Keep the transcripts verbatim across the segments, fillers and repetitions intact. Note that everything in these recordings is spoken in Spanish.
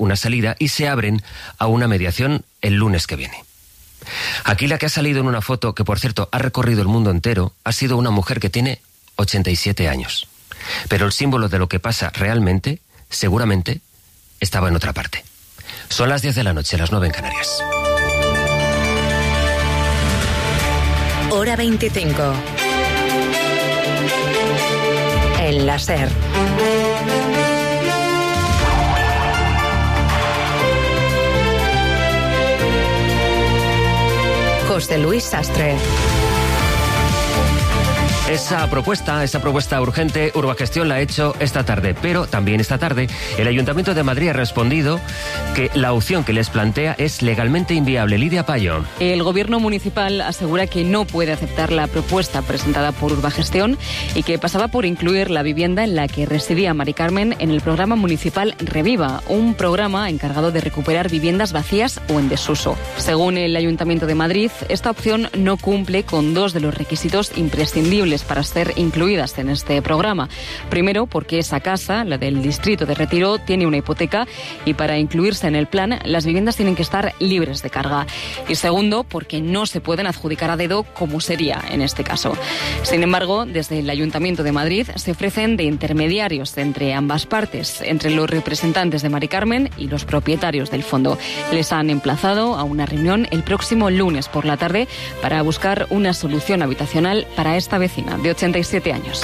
una salida y se abren a una mediación el lunes que viene. Aquí la que ha salido en una foto, que por cierto ha recorrido el mundo entero, ha sido una mujer que tiene ochenta y siete años. Pero el símbolo de lo que pasa realmente, seguramente, estaba en otra parte. Son las diez de la noche, las nueve en Canarias. Hora veinticinco. El láser. José Luis Sastre. Esa propuesta, esa propuesta urgente, Urbagestión la ha hecho esta tarde, pero también esta tarde el Ayuntamiento de Madrid ha respondido que la opción que les plantea es legalmente inviable. Lidia Payo. El Gobierno municipal asegura que no puede aceptar la propuesta presentada por Urbagestión y que pasaba por incluir la vivienda en la que residía Mari Carmen en el programa municipal Reviva, un programa encargado de recuperar viviendas vacías o en desuso. Según el Ayuntamiento de Madrid, esta opción no cumple con dos de los requisitos imprescindibles para ser incluidas en este programa. Primero, porque esa casa, la del distrito de Retiro, tiene una hipoteca y para incluirse en el plan, las viviendas tienen que estar libres de carga. Y segundo, porque no se pueden adjudicar a dedo como sería en este caso. Sin embargo, desde el Ayuntamiento de Madrid se ofrecen de intermediarios entre ambas partes, entre los representantes de Mari Carmen y los propietarios del fondo. Les han emplazado a una reunión el próximo lunes por la tarde para buscar una solución habitacional para esta vecina de ochenta y siete años.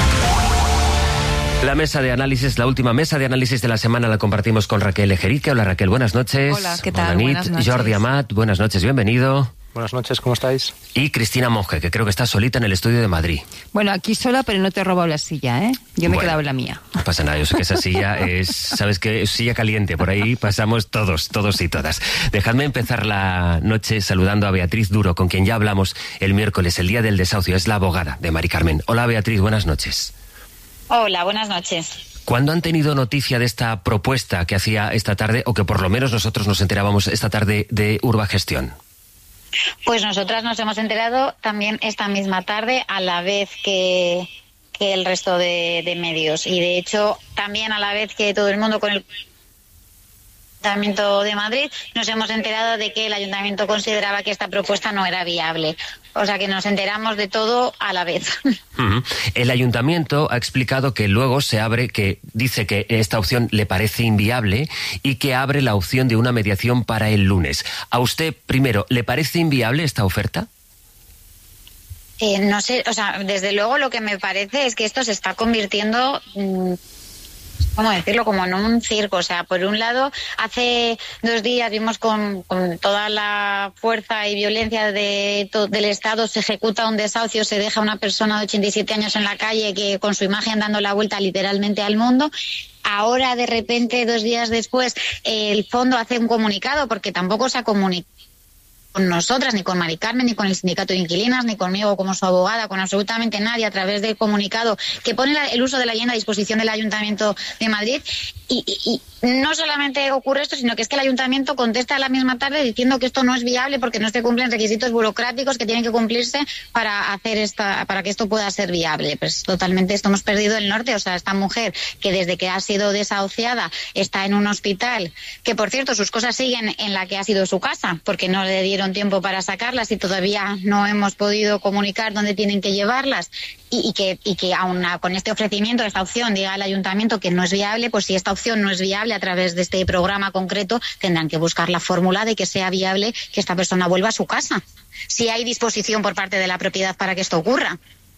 La mesa de análisis, la última mesa de análisis de la semana la compartimos con Raquel Ejerique. Hola Raquel, buenas noches. Hola, ¿qué tal? Buenas, buenas noches. Jordi Amat, buenas noches, bienvenido. Buenas noches, ¿cómo estáis? Y Cristina Monge, que creo que está solita en el estudio de Madrid. Bueno, aquí sola, pero no te he robado la silla, ¿eh? Yo me he Bueno, quedado en la mía. No pasa nada, yo sé que esa silla es, sabes que es silla caliente, por ahí pasamos todos, todos y todas. Dejadme empezar la noche saludando a Beatriz Duro, con quien ya hablamos el miércoles, el día del desahucio, es la abogada de Mari Carmen. Hola Beatriz, buenas noches. Hola, buenas noches. ¿Cuándo han tenido noticia de esta propuesta que hacía esta tarde, o que por lo menos nosotros nos enterábamos esta tarde, de Urbagestión? Pues nosotras nos hemos enterado también esta misma tarde, a la vez que, que el resto de, de medios. Y de hecho, también a la vez que todo el mundo con el Ayuntamiento de Madrid, nos hemos enterado de que el Ayuntamiento consideraba que esta propuesta no era viable. O sea que nos enteramos de todo a la vez. Uh-huh. El Ayuntamiento ha explicado que luego se abre, que dice que esta opción le parece inviable y que abre la opción de una mediación para el lunes. ¿A usted, primero, le parece inviable esta oferta? Eh, no sé, o sea, desde luego lo que me parece es que esto se está convirtiendo... Mmm, ¿cómo decirlo? Como en un circo. O sea, por un lado, hace dos días vimos con, con toda la fuerza y violencia de, to, del Estado, se ejecuta un desahucio, se deja a una persona de ochenta y siete años en la calle que con su imagen dando la vuelta literalmente al mundo. Ahora, de repente, dos días después, el fondo hace un comunicado, porque tampoco se ha comunicado con nosotras, ni con Mari Carmen, ni con el sindicato de inquilinas, ni conmigo como su abogada, con absolutamente nadie, a través del comunicado que pone la, el uso de la vivienda a disposición del Ayuntamiento de Madrid. Y, y, y no solamente ocurre esto, sino que es que el Ayuntamiento contesta a la misma tarde diciendo que esto no es viable porque no se cumplen requisitos burocráticos que tienen que cumplirse para hacer esta, para que esto pueda ser viable. Pues totalmente esto hemos perdido el norte. O sea, esta mujer que desde que ha sido desahuciada está en un hospital, que por cierto sus cosas siguen en la que ha sido su casa, porque no le dieron tiempo para sacarlas y todavía no hemos podido comunicar dónde tienen que llevarlas, y, y que, y que aún con este ofrecimiento, esta opción, diga al Ayuntamiento que no es viable. Pues si esta opción no es viable a través de este programa concreto, tendrán que buscar la fórmula de que sea viable que esta persona vuelva a su casa, si hay disposición por parte de la propiedad para que esto ocurra.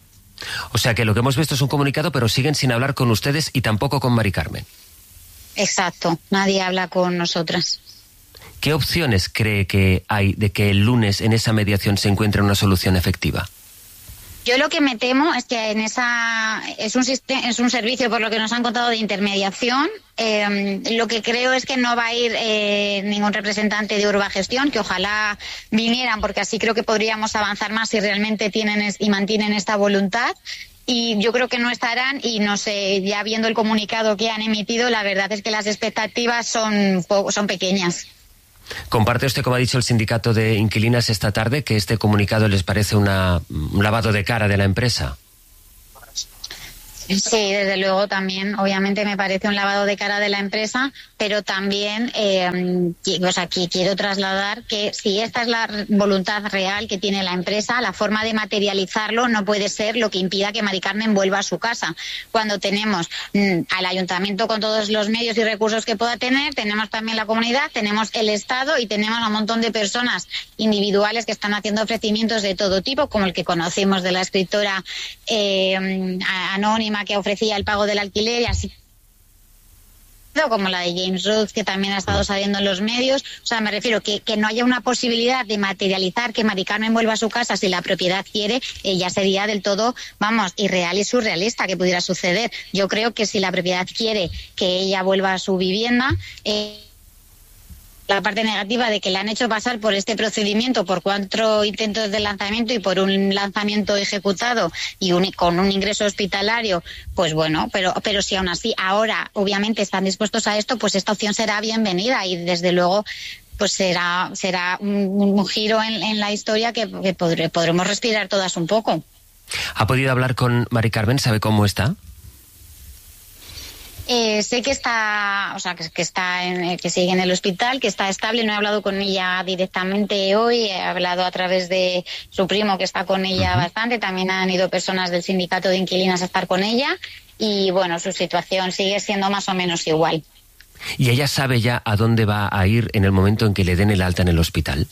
O sea que lo que hemos visto es un comunicado, pero siguen sin hablar con ustedes y tampoco con Mari Carmen. Exacto, nadie habla con nosotras. ¿Qué opciones cree que hay de que el lunes en esa mediación se encuentre una solución efectiva? Yo lo que me temo es que en esa es un sistema, es un servicio, por lo que nos han contado, de intermediación. Eh, lo que creo es que no va a ir eh, ningún representante de Urbagestión, que ojalá vinieran, porque así creo que podríamos avanzar más si realmente tienen es, y mantienen esta voluntad. Y yo creo que no estarán, y no sé, ya viendo el comunicado que han emitido, la verdad es que las expectativas son, son pequeñas. ¿Comparte usted, como ha dicho el sindicato de inquilinas esta tarde, que este comunicado les parece una, un lavado de cara de la empresa? Sí, desde luego también, obviamente me parece un lavado de cara de la empresa, pero también, eh, o sea, aquí quiero trasladar que si esta es la voluntad real que tiene la empresa, la forma de materializarlo no puede ser lo que impida que Mari Carmen vuelva a su casa. Cuando tenemos mm, al ayuntamiento con todos los medios y recursos que pueda tener, tenemos también la comunidad, tenemos el Estado y tenemos a un montón de personas individuales que están haciendo ofrecimientos de todo tipo, como el que conocimos de la escritora eh, anónima que ofrecía el pago del alquiler y así, como la de James Ruth, que también ha estado saliendo en los medios. O sea, me refiero que, que no haya una posibilidad de materializar que Mari Carmen vuelva a su casa si la propiedad quiere, eh, ya sería del todo, vamos, irreal y surrealista que pudiera suceder. Yo creo que si la propiedad quiere que ella vuelva a su vivienda, eh, la parte negativa de que le han hecho pasar por este procedimiento, por cuatro intentos de lanzamiento y por un lanzamiento ejecutado y un, con un ingreso hospitalario, pues bueno, pero pero si aún así ahora obviamente están dispuestos a esto, pues esta opción será bienvenida y desde luego pues será será un, un giro en, en la historia que, que podré, podremos respirar todas un poco. ¿Ha podido hablar con Mari Carmen? ¿Sabe cómo está? Eh, sé que está, o sea, que, que está, en, que sigue en el hospital, que está estable. No he hablado con ella directamente hoy. He hablado a través de su primo, que está con ella uh-huh. bastante. También han ido personas del sindicato de inquilinas a estar con ella. Y bueno, su situación sigue siendo más o menos igual. ¿Y ella sabe ya a dónde va a ir en el momento en que le den el alta en el hospital?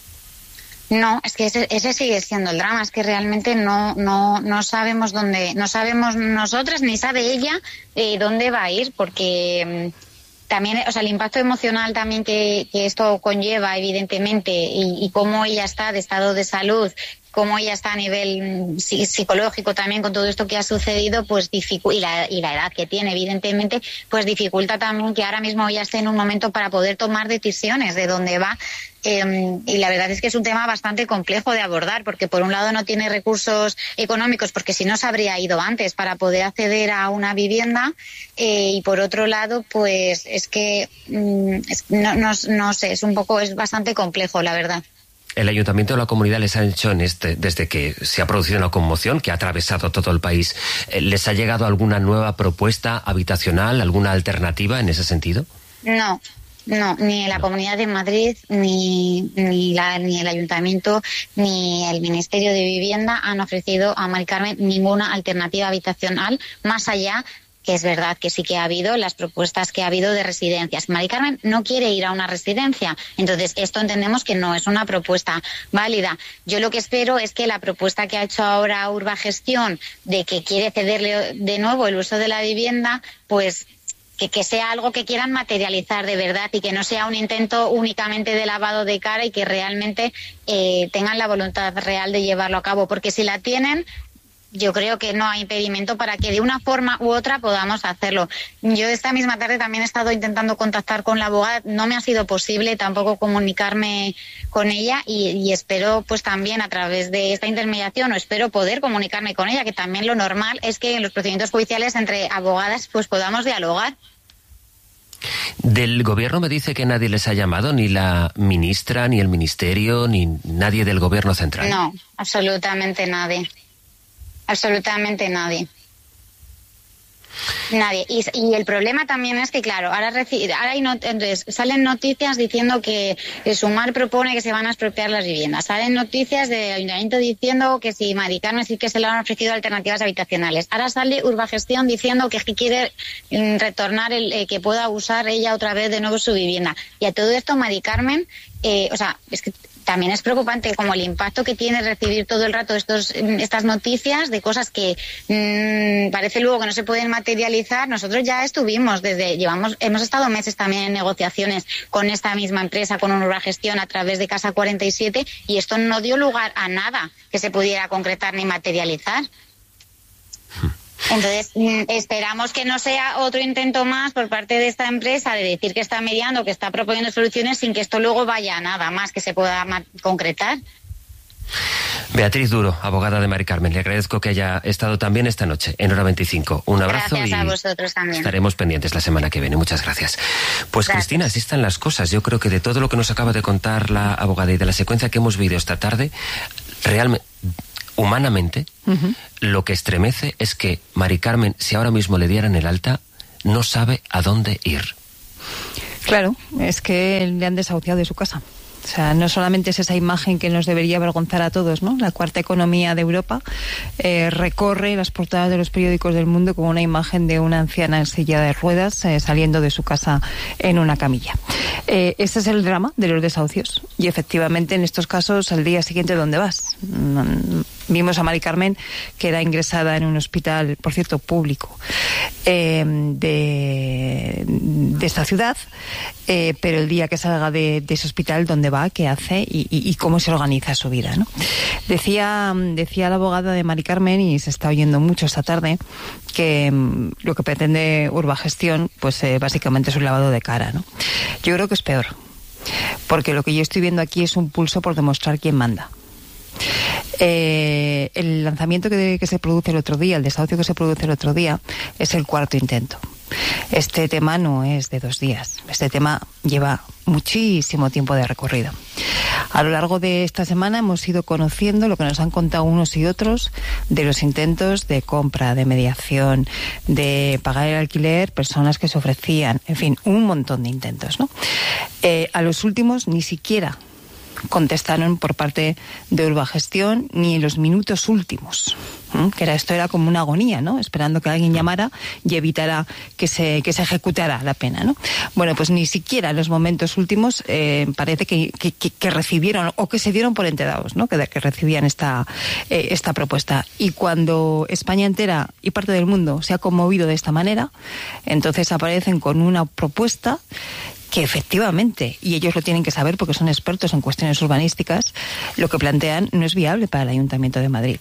No, es que ese, ese sigue siendo el drama, es que realmente no no no sabemos dónde, no sabemos nosotras ni sabe ella eh, dónde va a ir, porque mmm, también, o sea, el impacto emocional también que, que esto conlleva, evidentemente, y, y cómo ella está de estado de salud, cómo ella está a nivel psicológico también con todo esto que ha sucedido, pues dificu- y, la, y la edad que tiene, evidentemente, pues dificulta también que ahora mismo ella esté en un momento para poder tomar decisiones de dónde va. Eh, y la verdad es que es un tema bastante complejo de abordar, porque por un lado no tiene recursos económicos, porque si no se habría ido antes para poder acceder a una vivienda, eh, y por otro lado, pues es que mm, es, no, no, no sé, es un poco, es bastante complejo, la verdad. El Ayuntamiento de la Comunidad les ha hecho, en este, desde que se ha producido una conmoción que ha atravesado todo el país, ¿les ha llegado alguna nueva propuesta habitacional, alguna alternativa en ese sentido? No. No, ni la Comunidad de Madrid, ni, ni, la, ni el Ayuntamiento, ni el Ministerio de Vivienda han ofrecido a Mari Carmen ninguna alternativa habitacional, más allá, que es verdad que sí que ha habido las propuestas que ha habido de residencias. Mari Carmen no quiere ir a una residencia, entonces esto entendemos que no es una propuesta válida. Yo lo que espero es que la propuesta que ha hecho ahora Urbagestión de que quiere cederle de nuevo el uso de la vivienda, pues Que, que sea algo que quieran materializar de verdad y que no sea un intento únicamente de lavado de cara y que realmente eh, tengan la voluntad real de llevarlo a cabo, porque si la tienen, yo creo que no hay impedimento para que de una forma u otra podamos hacerlo. Yo esta misma tarde también he estado intentando contactar con la abogada, no me ha sido posible tampoco comunicarme con ella y, y espero pues también a través de esta intermediación, o espero poder comunicarme con ella, que también lo normal es que en los procedimientos judiciales entre abogadas pues podamos dialogar. Del gobierno me dice que nadie les ha llamado, ni la ministra, ni el ministerio, ni nadie del gobierno central. No, absolutamente nadie. Absolutamente nadie. Nadie. Y, y el problema también es que, claro, ahora, reci- ahora hay not- entonces, salen noticias diciendo que, que Sumar propone que se van a expropiar las viviendas. Salen noticias del Ayuntamiento diciendo que si Mari Carmen sí que se le han ofrecido alternativas habitacionales. Ahora sale Urbagestión diciendo que quiere mm, retornar, el eh, que pueda usar ella otra vez de nuevo su vivienda. Y a todo esto Mari Carmen, eh, o sea, es que también es preocupante como el impacto que tiene recibir todo el rato estos, estas noticias de cosas que mmm, parece luego que no se pueden materializar. Nosotros ya estuvimos desde, llevamos, hemos estado meses también en negociaciones con esta misma empresa, con Urbagestión a través de Casa cuarenta y siete, y esto no dio lugar a nada que se pudiera concretar ni materializar. Entonces, esperamos que no sea otro intento más por parte de esta empresa de decir que está mediando, que está proponiendo soluciones sin que esto luego vaya a nada más que se pueda concretar. Beatriz Duro, abogada de Mari Carmen, le agradezco que haya estado también esta noche en Hora veinticinco. Un abrazo. Gracias y a vosotros también. Estaremos pendientes la semana que viene. Muchas gracias. Pues Gracias. Cristina, así están las cosas. Yo creo que de todo lo que nos acaba de contar la abogada y de la secuencia que hemos vivido esta tarde, realmente humanamente, uh-huh. lo que estremece es que Mari Carmen, si ahora mismo le dieran el alta, no sabe a dónde ir. Claro, es que le han desahuciado de su casa. O sea, no solamente es esa imagen que nos debería avergonzar a todos, ¿no? La cuarta economía de Europa eh, recorre las portadas de los periódicos del mundo como una imagen de una anciana en silla de ruedas eh, saliendo de su casa en una camilla. Eh, ese es el drama de los desahucios. Y efectivamente, en estos casos, al día siguiente, ¿dónde vas? Vimos a Mari Carmen, que era ingresada en un hospital, por cierto, público, eh, de, de esta ciudad, eh, pero el día que salga de, de ese hospital, ¿dónde va? ¿Qué hace? Y, y, y cómo se organiza su vida, ¿no? Decía, decía la abogada de Mari Carmen, y se está oyendo mucho esta tarde, que um, lo que pretende Urbagestión, pues eh, básicamente es un lavado de cara, ¿no? Yo creo que es peor, porque lo que yo estoy viendo aquí es un pulso por demostrar quién manda. Eh, el lanzamiento que, que se produce el otro día, el desahucio que se produce el otro día, es el cuarto intento. Este tema no es de dos días. Este tema lleva muchísimo tiempo de recorrido. A lo largo de esta semana hemos ido conociendo lo que nos han contado unos y otros de los intentos de compra, de mediación, de pagar el alquiler, personas que se ofrecían, en fin, un montón de intentos, ¿no? Eh, a los últimos ni siquiera contestaron por parte de Urbagestión ni en los minutos últimos, ¿eh? que era esto era como una agonía, ¿no? Esperando que alguien llamara y evitara que se que se ejecutara la pena, ¿no? Bueno, pues ni siquiera en los momentos últimos eh, parece que, que, que recibieron o que se dieron por enterados, ¿no? Que, que recibían esta eh, esta propuesta. Y cuando España entera y parte del mundo se ha conmovido de esta manera, entonces aparecen con una propuesta que efectivamente, y ellos lo tienen que saber porque son expertos en cuestiones urbanísticas, lo que plantean no es viable para el Ayuntamiento de Madrid.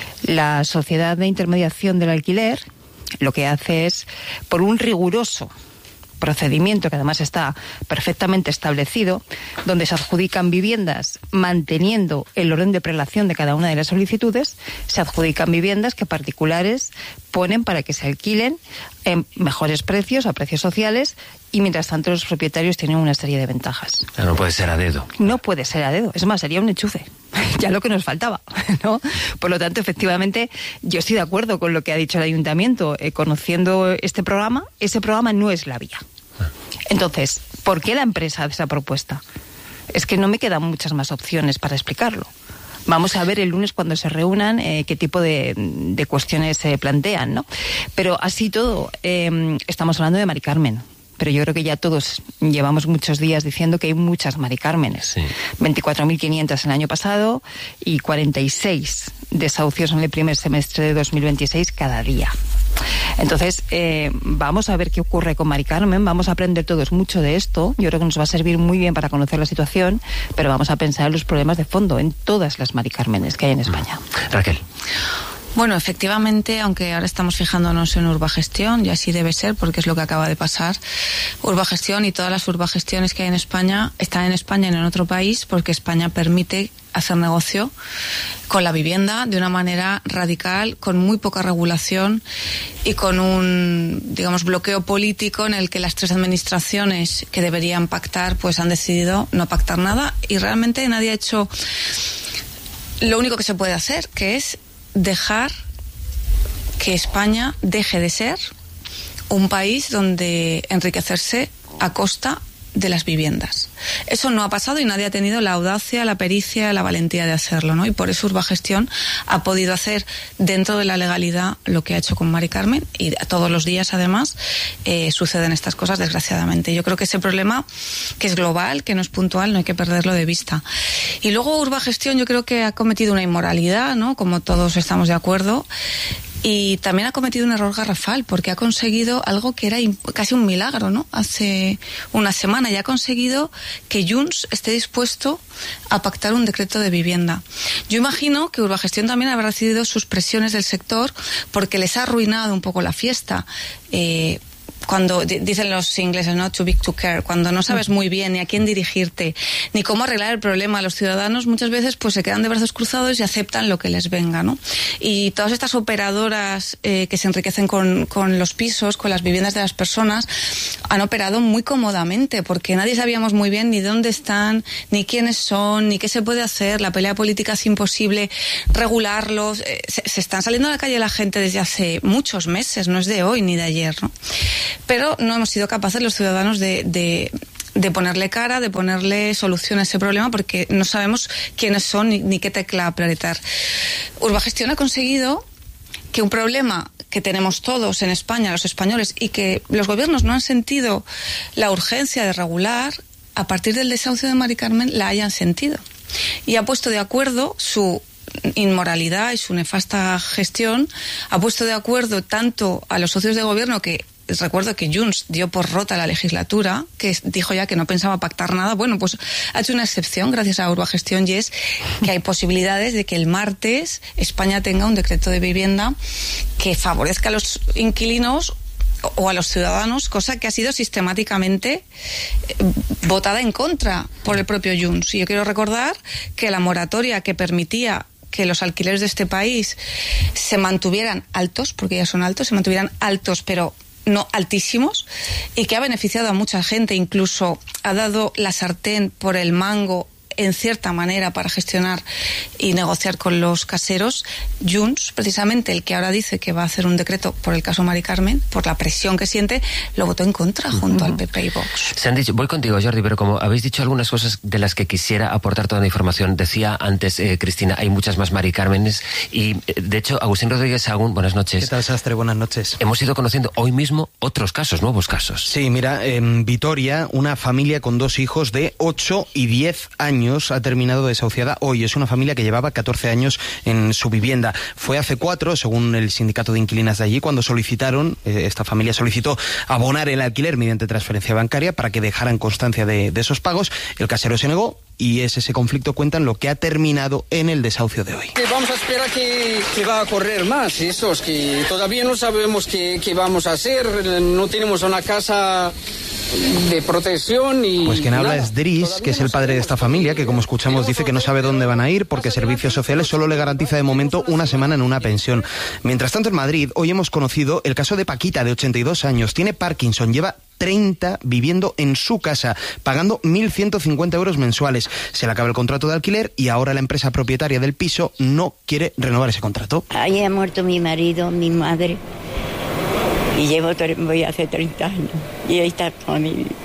La Sociedad de Intermediación del Alquiler lo que hace es, por un riguroso procedimiento que además está perfectamente establecido, donde se adjudican viviendas manteniendo el orden de prelación de cada una de las solicitudes, se adjudican viviendas que particulares ponen para que se alquilen en mejores precios, a precios sociales, y mientras tanto los propietarios tienen una serie de ventajas. No puede ser a dedo. No puede ser a dedo, es más, sería un enchufe, ya lo que nos faltaba, ¿no? Por lo tanto, efectivamente, yo estoy de acuerdo con lo que ha dicho el Ayuntamiento, eh, conociendo este programa, ese programa no es la vía. Entonces, ¿por qué la empresa hace esa propuesta? Es que no me quedan muchas más opciones para explicarlo. Vamos a ver el lunes cuando se reúnan eh, qué tipo de, de cuestiones se plantean, ¿no? Pero así todo, eh, estamos hablando de Mari Carmen. Pero yo creo que ya todos llevamos muchos días diciendo que hay muchas Mari Cármenes. Sí. veinticuatro mil quinientos el año pasado y cuarenta y seis desahucios en el primer semestre de dos mil veintiséis cada día. Entonces, eh, vamos a ver qué ocurre con Mari Carmen, vamos a aprender todos mucho de esto. Yo creo que nos va a servir muy bien para conocer la situación, pero vamos a pensar en los problemas de fondo, en todas las Mari Cármenes que hay en España. Raquel. Bueno, efectivamente, aunque ahora estamos fijándonos en Urbagestión, y así debe ser porque es lo que acaba de pasar, Urbagestión y todas las urbagestiones que hay en España están en España y no en otro país porque España permite hacer negocio con la vivienda de una manera radical, con muy poca regulación y con un, digamos, bloqueo político en el que las tres administraciones que deberían pactar pues han decidido no pactar nada y realmente nadie ha hecho lo único que se puede hacer, que es dejar que España deje de ser un país donde enriquecerse a costa de las viviendas. Eso no ha pasado y nadie ha tenido la audacia, la pericia, la valentía de hacerlo, ¿no? Y por eso Urbagestión ha podido hacer dentro de la legalidad lo que ha hecho con Mari Carmen y todos los días además eh, suceden estas cosas desgraciadamente. Yo creo que ese problema que es global, que no es puntual, no hay que perderlo de vista. Y luego Urbagestión yo creo que ha cometido una inmoralidad, ¿no? Como todos estamos de acuerdo. Y también ha cometido un error garrafal porque ha conseguido algo que era casi un milagro, ¿no? Hace una semana ya ha conseguido que Junts esté dispuesto a pactar un decreto de vivienda. Yo imagino que Urbagestión también habrá recibido sus presiones del sector porque les ha arruinado un poco la fiesta. Eh, cuando dicen los ingleses, ¿no? Too big to care, cuando no sabes muy bien ni a quién dirigirte, ni cómo arreglar el problema, los ciudadanos muchas veces pues se quedan de brazos cruzados y aceptan lo que les venga, ¿no? Y todas estas operadoras eh, que se enriquecen con, con los pisos, con las viviendas de las personas, han operado muy cómodamente, porque nadie sabíamos muy bien ni dónde están, ni quiénes son, ni qué se puede hacer. La pelea política es imposible regularlos. Eh, se, se están saliendo a la calle la gente desde hace muchos meses, no es de hoy ni de ayer, ¿no? Pero no hemos sido capaces los ciudadanos de, de, de ponerle cara, de ponerle solución a ese problema, porque no sabemos quiénes son ni, ni qué tecla apretar. Urbagestión ha conseguido que un problema que tenemos todos en España, los españoles, y que los gobiernos no han sentido la urgencia de regular, a partir del desahucio de Mari Carmen la hayan sentido. Y ha puesto de acuerdo su inmoralidad y su nefasta gestión, ha puesto de acuerdo tanto a los socios de gobierno, que recuerdo que Junts dio por rota la legislatura, que dijo ya que no pensaba pactar nada. Bueno, pues ha hecho una excepción gracias a Urbagestión, y es que hay posibilidades de que el martes España tenga un decreto de vivienda que favorezca a los inquilinos o a los ciudadanos, cosa que ha sido sistemáticamente votada en contra por el propio Junts. Y yo quiero recordar que la moratoria que permitía que los alquileres de este país se mantuvieran altos, porque ya son altos, se mantuvieran altos, pero no altísimos, y que ha beneficiado a mucha gente, incluso ha dado la sartén por el mango en cierta manera para gestionar y negociar con los caseros. Junts, precisamente el que ahora dice que va a hacer un decreto por el caso Mari Carmen, por la presión que siente, lo votó en contra junto uh-huh. al P P y Vox. Se han dicho, voy contigo, Jordi, pero como habéis dicho algunas cosas de las que quisiera aportar toda la información, decía antes eh, Cristina, hay muchas más Mari Cármenes, y eh, de hecho Agustín Rodríguez Sagún, buenas noches. ¿Qué tal, Sastre? Buenas noches. Hemos ido conociendo hoy mismo otros casos, nuevos casos. Sí, mira, en Vitoria, una familia con dos hijos de ocho y diez años ha terminado desahuciada hoy. Es una familia que llevaba catorce años en su vivienda. Fue hace cuatro, según el sindicato de inquilinas de allí, cuando solicitaron, eh, esta familia solicitó abonar el alquiler mediante transferencia bancaria para que dejaran constancia de, de esos pagos. El casero se negó, y es ese conflicto, cuentan, lo que ha terminado en el desahucio de hoy. Vamos a esperar que, que va a correr más, eso es que todavía no sabemos qué, qué vamos a hacer, no tenemos una casa de protección y... Pues quien habla nada. es Dries, que es el padre de esta familia, que como escuchamos dice que no sabe dónde van a ir porque Servicios Sociales solo le garantiza de momento una semana en una pensión. Mientras tanto, en Madrid hoy hemos conocido el caso de Paquita, de ochenta y dos años, tiene Parkinson, lleva treinta viviendo en su casa, pagando mil ciento cincuenta euros mensuales. Se le acaba el contrato de alquiler y ahora la empresa propietaria del piso no quiere renovar ese contrato. Ahí ha muerto mi marido, mi madre, y llevo, voy hace treinta años, y ahí está toda mi vida.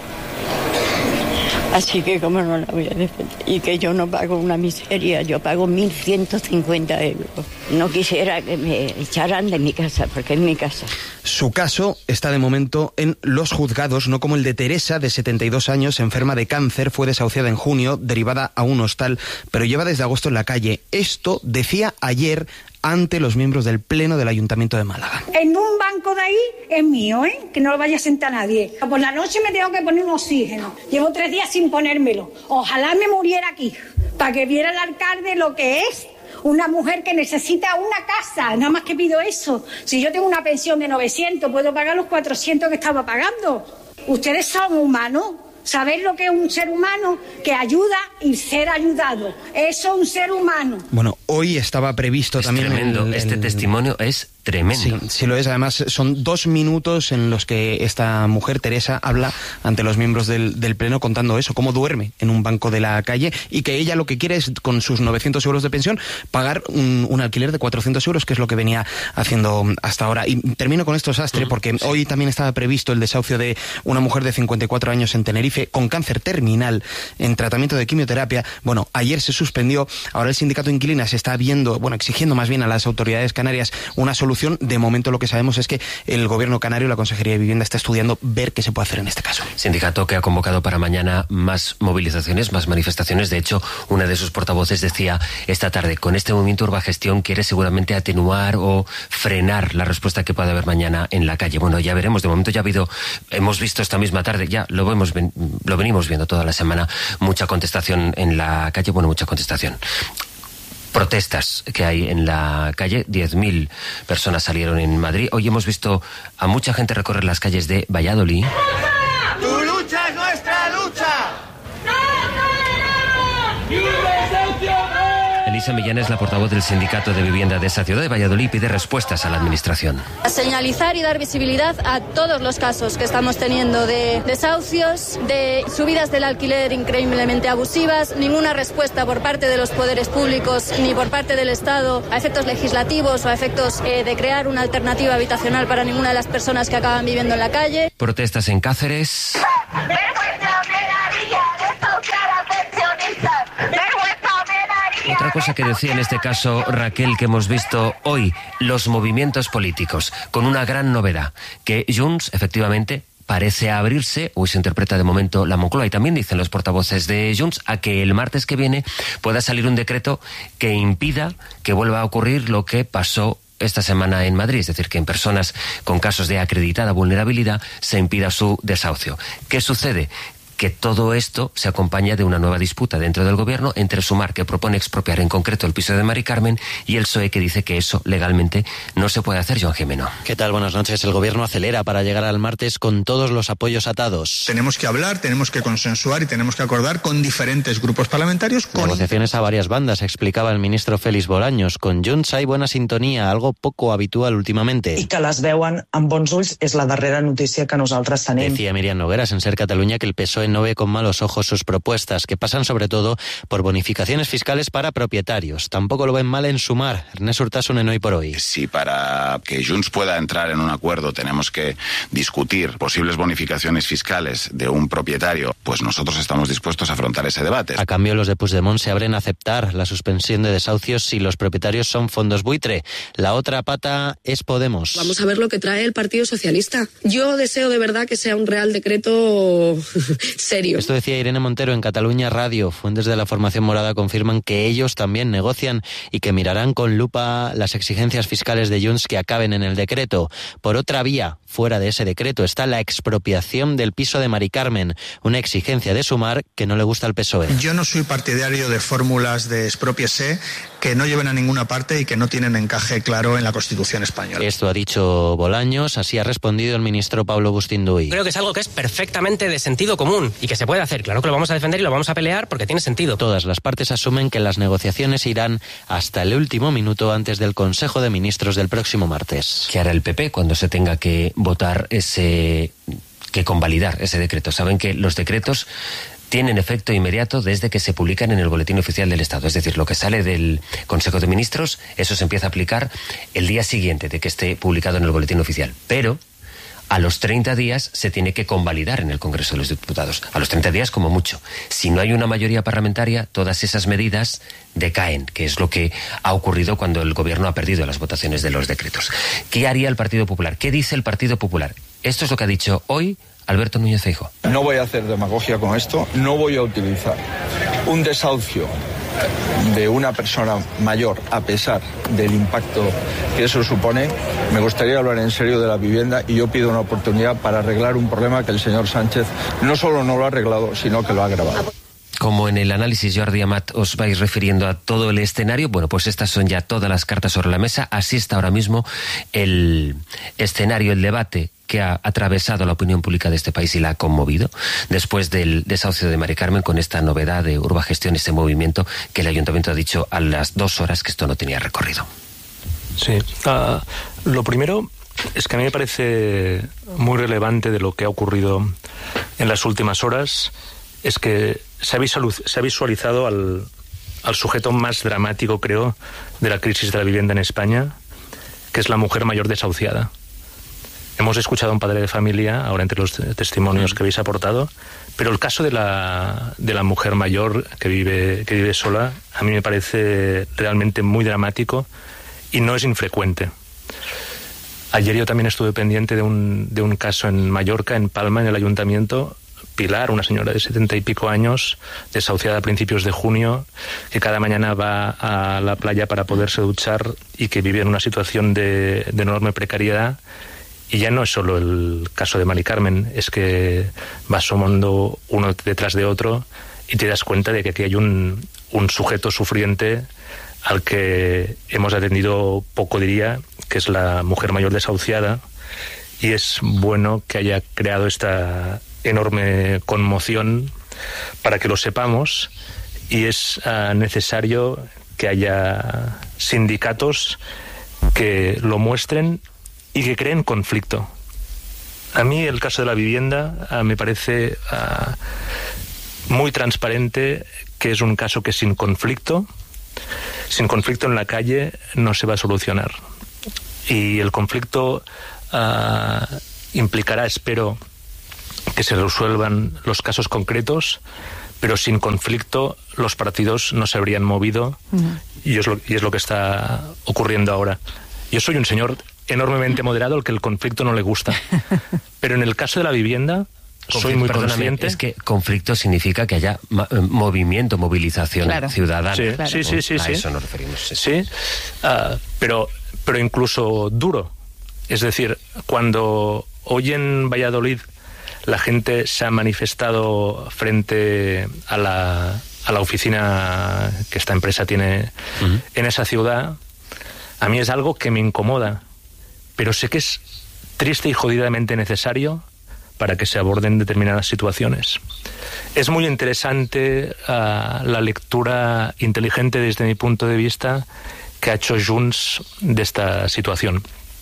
Así que como no la voy a defender. Y que yo no pago una miseria, yo pago mil ciento cincuenta euros. No quisiera que me echaran de mi casa, porque es mi casa. Su caso está de momento en los juzgados, no como el de Teresa, de setenta y dos años, enferma de cáncer, fue desahuciada en junio, derivada a un hostal, pero lleva desde agosto en la calle. Esto decía ayer ante los miembros del Pleno del Ayuntamiento de Málaga. En un banco de ahí es mío, ¿eh? Que no lo vaya a sentar nadie. Por la noche me tengo que poner un oxígeno. Llevo tres días sin ponérmelo. Ojalá me muriera aquí, para que viera el alcalde lo que es una mujer que necesita una casa. Nada más que pido eso. Si yo tengo una pensión de novecientos, puedo pagar los cuatrocientos que estaba pagando. Ustedes son humanos. ¿Sabéis lo que es un ser humano? Que ayuda y ser ayudado. Eso es un ser humano. Bueno, hoy estaba previsto es también... Tremendo. El, el... Este testimonio es tremendo. Sí, sí lo es. Además, son dos minutos en los que esta mujer, Teresa, habla ante los miembros del, del Pleno contando eso, cómo duerme en un banco de la calle y que ella lo que quiere es, con sus novecientos euros de pensión, pagar un, un alquiler de cuatrocientos euros, que es lo que venía haciendo hasta ahora. Y termino con esto, Sastre, porque sí. Hoy también estaba previsto el desahucio de una mujer de cincuenta y cuatro años en Tenerife con cáncer terminal en tratamiento de quimioterapia. Bueno, ayer se suspendió. Ahora el sindicato de inquilinas está viendo, bueno, exigiendo más bien a las autoridades canarias una solución. De momento lo que sabemos es que el gobierno canario, la Consejería de Vivienda, está estudiando ver qué se puede hacer en este caso. Sindicato que ha convocado para mañana más movilizaciones, más manifestaciones. De hecho, una de sus portavoces decía esta tarde, con este movimiento Urbagestión quiere seguramente atenuar o frenar la respuesta que pueda haber mañana en la calle. Bueno, ya veremos. De momento ya ha habido, hemos visto esta misma tarde, ya lo vemos, lo venimos viendo toda la semana, mucha contestación en la calle, bueno, mucha contestación. protestas que hay en la calle. diez mil personas salieron en Madrid. Hoy hemos visto a mucha gente recorrer las calles de Valladolid. ¡Tu lucha es nuestra lucha! Elisa Millán es la portavoz del Sindicato de Vivienda de esa ciudad de Valladolid y pide respuestas a la Administración. A señalizar y dar visibilidad a todos los casos que estamos teniendo de desahucios, de subidas del alquiler increíblemente abusivas, ninguna respuesta por parte de los poderes públicos ni por parte del Estado a efectos legislativos o a efectos eh, de crear una alternativa habitacional para ninguna de las personas que acaban viviendo en la calle. Protestas en Cáceres. Otra cosa que decía en este caso Raquel, que hemos visto hoy, los movimientos políticos, con una gran novedad, que Junts efectivamente parece abrirse, hoy se interpreta de momento la Moncloa, y también dicen los portavoces de Junts, a que el martes que viene pueda salir un decreto que impida que vuelva a ocurrir lo que pasó esta semana en Madrid, es decir, que en personas con casos de acreditada vulnerabilidad se impida su desahucio. ¿Qué sucede? Que todo esto se acompaña de una nueva disputa dentro del gobierno entre Sumar, que propone expropiar en concreto el piso de Mari Carmen, y el P S O E, que dice que eso legalmente no se puede hacer. Joan Gimeno. ¿Qué tal? Buenas noches. El gobierno acelera para llegar al martes con todos los apoyos atados. Tenemos que hablar, tenemos que consensuar y tenemos que acordar con diferentes grupos parlamentarios. Con... Negociaciones a varias bandas, explicaba el ministro Félix Bolaños. Con Junts hay buena sintonía, algo poco habitual últimamente. I que les veuen amb bons ulls és la darrera notícia que nosaltres tenim. Decía Miriam Nogueras en Ser Cataluña que el P S O E no ve con malos ojos sus propuestas, que pasan sobre todo por bonificaciones fiscales para propietarios. Tampoco lo ven mal en Sumar. Ernest Urtasun en Hoy por Hoy. Si para que Junts pueda entrar en un acuerdo tenemos que discutir posibles bonificaciones fiscales de un propietario, pues nosotros estamos dispuestos a afrontar ese debate. A cambio, los de Puigdemont se abren a aceptar la suspensión de desahucios si los propietarios son fondos buitre. La otra pata es Podemos. Vamos a ver lo que trae el Partido Socialista. Yo deseo de verdad que sea un real decreto serio. Esto decía Irene Montero en Cataluña Radio. Fuentes de la formación morada confirman que ellos también negocian y que mirarán con lupa las exigencias fiscales de Junts que acaben en el decreto. Por otra vía, fuera de ese decreto, está la expropiación del piso de Mari Carmen, una exigencia de Sumar que no le gusta al P S O E. Yo no soy partidario de fórmulas de expropiese que no lleven a ninguna parte y que no tienen encaje claro en la Constitución española. Esto ha dicho Bolaños, así ha respondido el ministro Pablo Bustinduy. Creo que es algo que es perfectamente de sentido común y que se puede hacer. Claro que lo vamos a defender y lo vamos a pelear porque tiene sentido. Todas las partes asumen que las negociaciones irán hasta el último minuto antes del Consejo de Ministros del próximo martes. ¿Qué hará el P P cuando se tenga que votar ese, que convalidar ese decreto? Saben que los decretos tienen efecto inmediato desde que se publican en el Boletín Oficial del Estado. Es decir, lo que sale del Consejo de Ministros, eso se empieza a aplicar el día siguiente de que esté publicado en el Boletín Oficial. Pero a los treinta días se tiene que convalidar en el Congreso de los Diputados. A los treinta días como mucho. Si no hay una mayoría parlamentaria, todas esas medidas decaen, que es lo que ha ocurrido cuando el Gobierno ha perdido las votaciones de los decretos. ¿Qué haría el Partido Popular? ¿Qué dice el Partido Popular? Esto es lo que ha dicho hoy Alberto Núñez Feijóo. No voy a hacer demagogia con esto, no voy a utilizar un desahucio de una persona mayor a pesar del impacto que eso supone. Me gustaría hablar en serio de la vivienda y yo pido una oportunidad para arreglar un problema que el señor Sánchez no solo no lo ha arreglado, sino que lo ha agravado. Como en el análisis, Jordi Amat, os vais refiriendo a todo el escenario, bueno, pues estas son ya todas las cartas sobre la mesa. Así está ahora mismo el escenario, el debate que ha atravesado la opinión pública de este país y la ha conmovido después del desahucio de Mari Carmen, con esta novedad de Urbagestión, este movimiento que el Ayuntamiento ha dicho a las dos horas que esto no tenía recorrido. Sí, uh, lo primero es que a mí me parece muy relevante de lo que ha ocurrido en las últimas horas, es que se ha, visualiz- se ha visualizado al, al sujeto más dramático, creo, de la crisis de la vivienda en España, que es la mujer mayor desahuciada. Hemos escuchado a un padre de familia, ahora entre los testimonios que habéis aportado, pero el caso de la, de la mujer mayor que vive, que vive sola, a mí me parece realmente muy dramático y no es infrecuente. Ayer yo también estuve pendiente de un, de un caso en Mallorca, en Palma, en el ayuntamiento. Pilar, una señora de setenta y pico años, desahuciada a principios de junio, que cada mañana va a la playa para poderse duchar y que vive en una situación de, de enorme precariedad. Y ya no es solo el caso de Mari Carmen, es que vas sumando uno detrás de otro y te das cuenta de que aquí hay un, un sujeto sufriente al que hemos atendido poco, diría, que es la mujer mayor desahuciada, y es bueno que haya creado esta enorme conmoción para que lo sepamos, y es uh, necesario que haya sindicatos que lo muestren y que creen conflicto. A mí el caso de la vivienda uh, me parece uh, muy transparente que es un caso que sin conflicto, sin conflicto en la calle no se va a solucionar. Y el conflicto uh, implicará, espero, que se resuelvan los casos concretos, pero sin conflicto los partidos no se habrían movido, uh-huh. y, es lo, y es lo que está ocurriendo ahora. Yo soy un señor enormemente moderado al que el conflicto no le gusta, pero en el caso de la vivienda conflicto, soy muy consciente. Es que conflicto significa que haya movimiento, movilización claro. ciudadana. Sí, claro. sí, sí, sí. A sí. eso nos referimos. Sí, sí. Uh, pero, pero incluso duro. Es decir, cuando hoy en Valladolid la gente se ha manifestado frente a la, a la oficina que esta empresa tiene uh-huh. en esa ciudad, a mí es algo que me incomoda, pero sé que es triste y jodidamente necesario para que se aborden determinadas situaciones. Es muy interesante uh, la lectura inteligente desde mi punto de vista que ha hecho Junts de esta situación.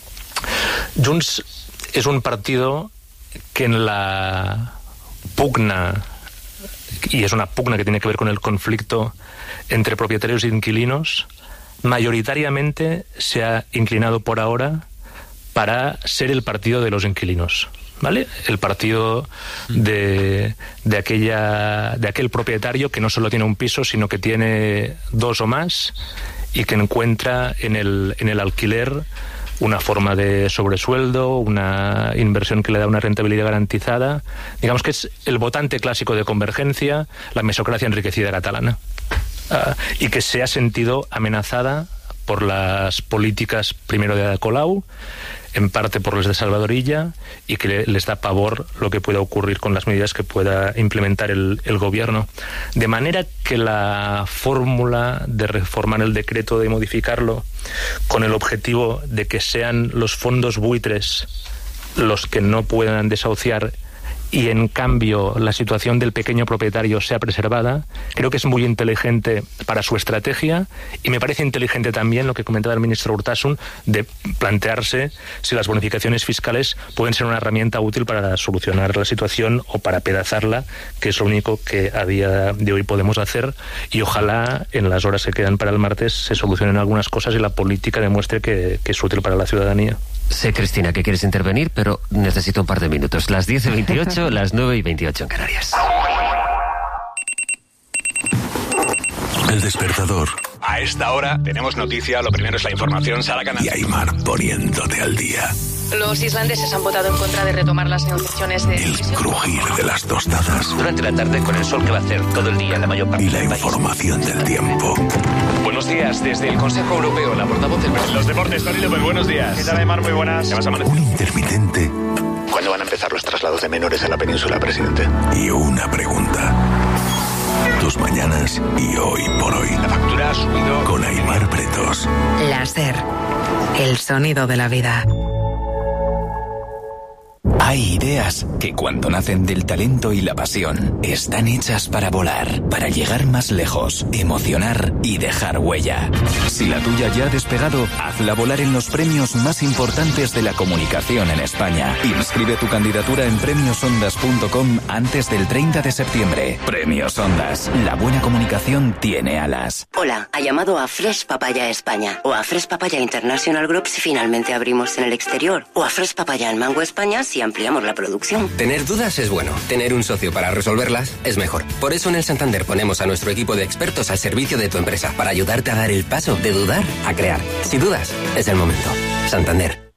Junts es un partido que en la pugna, y es una pugna que tiene que ver con el conflicto entre propietarios e inquilinos, mayoritariamente se ha inclinado por ahora para ser el partido de los inquilinos, ¿vale? El partido de, de aquella de aquel propietario que no solo tiene un piso, sino que tiene dos o más y que encuentra en el, en el alquiler una forma de sobresueldo, una inversión que le da una rentabilidad garantizada. Digamos que es el votante clásico de Convergencia, la mesocracia enriquecida catalana, uh, y que se ha sentido amenazada por las políticas primero de Ada Colau, en parte por las de Salvador Illa, y que les da pavor lo que pueda ocurrir con las medidas que pueda implementar el, el gobierno. De manera que la fórmula de reformar el decreto, de modificarlo, con el objetivo de que sean los fondos buitres los que no puedan desahuciar y en cambio la situación del pequeño propietario sea preservada, creo que es muy inteligente para su estrategia, y me parece inteligente también lo que comentaba el ministro Urtasun de plantearse si las bonificaciones fiscales pueden ser una herramienta útil para solucionar la situación o para pedazarla, que es lo único que a día de hoy podemos hacer, y ojalá en las horas que quedan para el martes se solucionen algunas cosas y la política demuestre que, que es útil para la ciudadanía. Sé, Cristina, que quieres intervenir, pero necesito un par de minutos. Las diez y veintiocho, las nueve y veintiocho en Canarias. El despertador. A esta hora tenemos noticia, lo primero es la información, Sara Canal. Y Aymar poniéndote al día. Los islandeses han votado en contra de retomar las negociaciones de... El crujir de las tostadas. Durante la tarde, con el sol que va a hacer todo el día en la mayor parte y la del país. Información del tiempo. Buenos días, desde el Consejo Europeo, la portavoz del... Los deportes, Tony López, buenos días. ¿Qué tal, Aymar? Muy buenas. ¿Qué vas a amanecer? Un intermitente. ¿Cuándo van a empezar los traslados de menores a la península, presidente? Y una pregunta. Tus mañanas y hoy por hoy. La factura ha subido... Con Aymar Pretos. La SER, el sonido de la vida. Hay ideas que cuando nacen del talento y la pasión están hechas para volar, para llegar más lejos, emocionar y dejar huella. Si la tuya ya ha despegado, hazla volar en los premios más importantes de la comunicación en España. Inscribe tu candidatura en premios ondas punto com antes del treinta de septiembre. Premios Ondas. La buena comunicación tiene alas. Hola, ha llamado a Fresh Papaya España o a Fresh Papaya International Group si finalmente abrimos en el exterior, o a Fresh Papaya en Mango España si ampliamos la producción. Tener dudas es bueno. Tener un socio para resolverlas es mejor. Por eso en el Santander ponemos a nuestro equipo de expertos al servicio de tu empresa para ayudarte a dar el paso de dudar a crear. Si dudas, es el momento. Santander.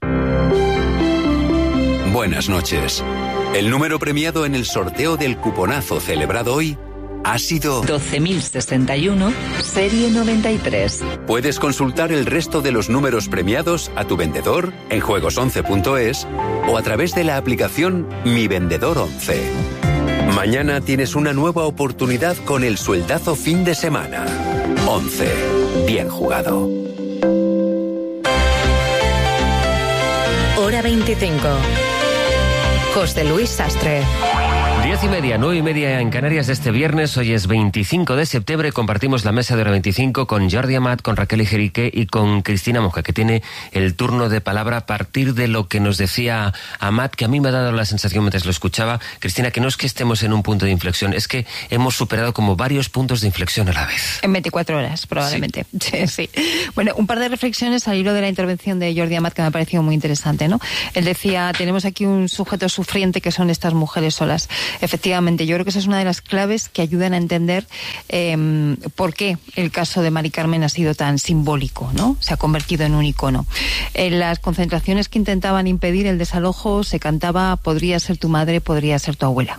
Buenas noches. El número premiado en el sorteo del cuponazo celebrado hoy ha sido doce mil sesenta y uno, serie noventa y tres. Puedes consultar el resto de los números premiados a tu vendedor en juegos once punto es o a través de la aplicación Mi Vendedor once. Mañana tienes una nueva oportunidad con el sueldazo fin de semana. once. Bien jugado. Hora veinticinco. José Luis Sastre. Diez y media, nueve y media en Canarias de este viernes. Hoy es veinticinco de septiembre. Compartimos la mesa de Hora veinticinco con Jordi Amat, con Raquel Ijerique y con Cristina Moja, que tiene el turno de palabra a partir de lo que nos decía Amat, que a mí me ha dado la sensación mientras lo escuchaba, Cristina, que no es que estemos en un punto de inflexión, es que hemos superado como varios puntos de inflexión a la vez. En veinticuatro horas, probablemente. Sí. Sí, sí. Bueno, un par de reflexiones al hilo de la intervención de Jordi Amat que me ha parecido muy interesante, ¿no? Él decía, tenemos aquí un sujeto sufriente que son estas mujeres solas. Efectivamente, yo creo que esa es una de las claves que ayudan a entender eh, por qué el caso de Mari Carmen ha sido tan simbólico, ¿no? Se ha convertido en un icono. En las concentraciones que intentaban impedir el desalojo se cantaba podría ser tu madre, podría ser tu abuela.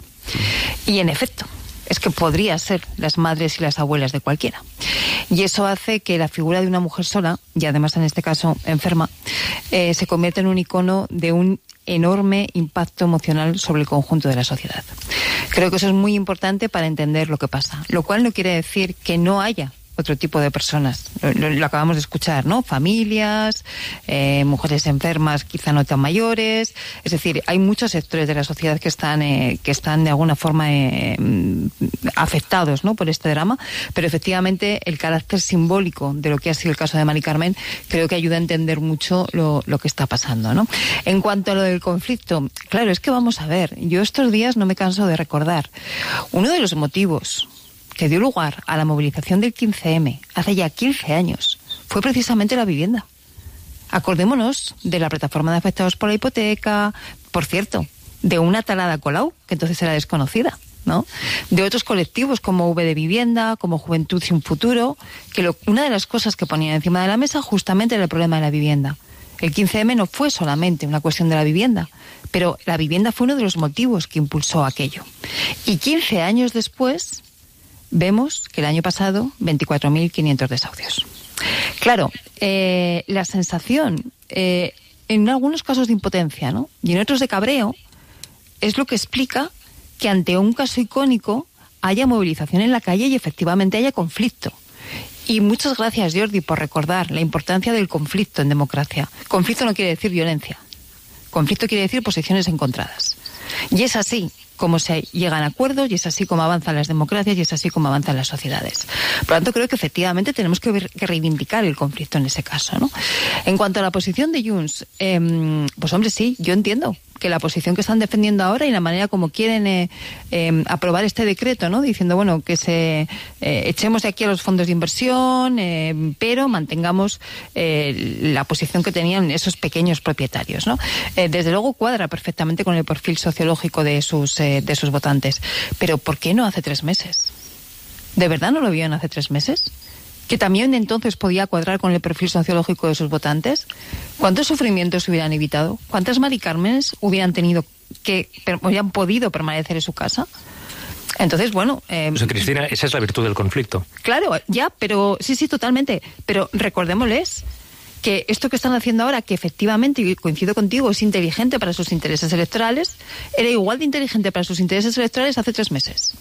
Y en efecto, es que podría ser las madres y las abuelas de cualquiera. Y eso hace que la figura de una mujer sola, y además en este caso enferma, eh, se convierta en un icono de un enorme impacto emocional sobre el conjunto de la sociedad. Creo que eso es muy importante para entender lo que pasa, lo cual no quiere decir que no haya otro tipo de personas. Lo, lo, lo acabamos de escuchar, ¿no? Familias, eh, mujeres enfermas, quizá no tan mayores. Es decir, hay muchos sectores de la sociedad que están, eh, que están de alguna forma eh, afectados, ¿no? Por este drama. Pero efectivamente el carácter simbólico de lo que ha sido el caso de Mari Carmen creo que ayuda a entender mucho lo, lo que está pasando, ¿no? En cuanto a lo del conflicto, claro, es que vamos a ver. Yo estos días no me canso de recordar. Uno de los motivos que dio lugar a la movilización del quince eme hace ya quince años fue precisamente la vivienda. Acordémonos de la plataforma de afectados por la hipoteca, por cierto, de una Talada Colau, que entonces era desconocida, ¿no? De otros colectivos como V de Vivienda, como Juventud Sin Futuro, que lo, una de las cosas que ponían encima de la mesa justamente era el problema de la vivienda. El quince eme no fue solamente una cuestión de la vivienda, pero la vivienda fue uno de los motivos que impulsó aquello. Y quince años después vemos que el año pasado veinticuatro mil quinientos desahucios. Claro, eh, la sensación, eh, en algunos casos de impotencia, ¿no? Y en otros de cabreo, es lo que explica que ante un caso icónico haya movilización en la calle y efectivamente haya conflicto. Y muchas gracias, Jordi, por recordar la importancia del conflicto en democracia. Conflicto no quiere decir violencia. Conflicto quiere decir posiciones encontradas. Y es así como se llegan a acuerdos, y es así como avanzan las democracias, y es así como avanzan las sociedades. Por lo tanto, creo que efectivamente tenemos que, ver, que reivindicar el conflicto en ese caso, ¿no? En cuanto a la posición de Junts, eh, pues hombre, sí, yo entiendo que la posición que están defendiendo ahora y la manera como quieren eh, eh, aprobar este decreto, ¿no? Diciendo, bueno, que se eh, echemos de aquí a los fondos de inversión, eh, pero mantengamos eh, la posición que tenían esos pequeños propietarios, ¿no? Eh, desde luego cuadra perfectamente con el perfil sociológico de sus, eh, de sus votantes. Pero ¿por qué no hace tres meses? ¿De verdad no lo vieron hace tres meses? ¿Que también entonces podía cuadrar con el perfil sociológico de sus votantes? ¿Cuántos sufrimientos se hubieran evitado? ¿Cuántas Mari Cármenes hubieran tenido que, hubieran podido permanecer en su casa? Entonces, bueno... Eh, o sea, Cristina, esa es la virtud del conflicto. Claro, ya, pero sí, sí, totalmente. Pero recordémosles que esto que están haciendo ahora, que efectivamente, y coincido contigo, es inteligente para sus intereses electorales, era igual de inteligente para sus intereses electorales hace tres meses.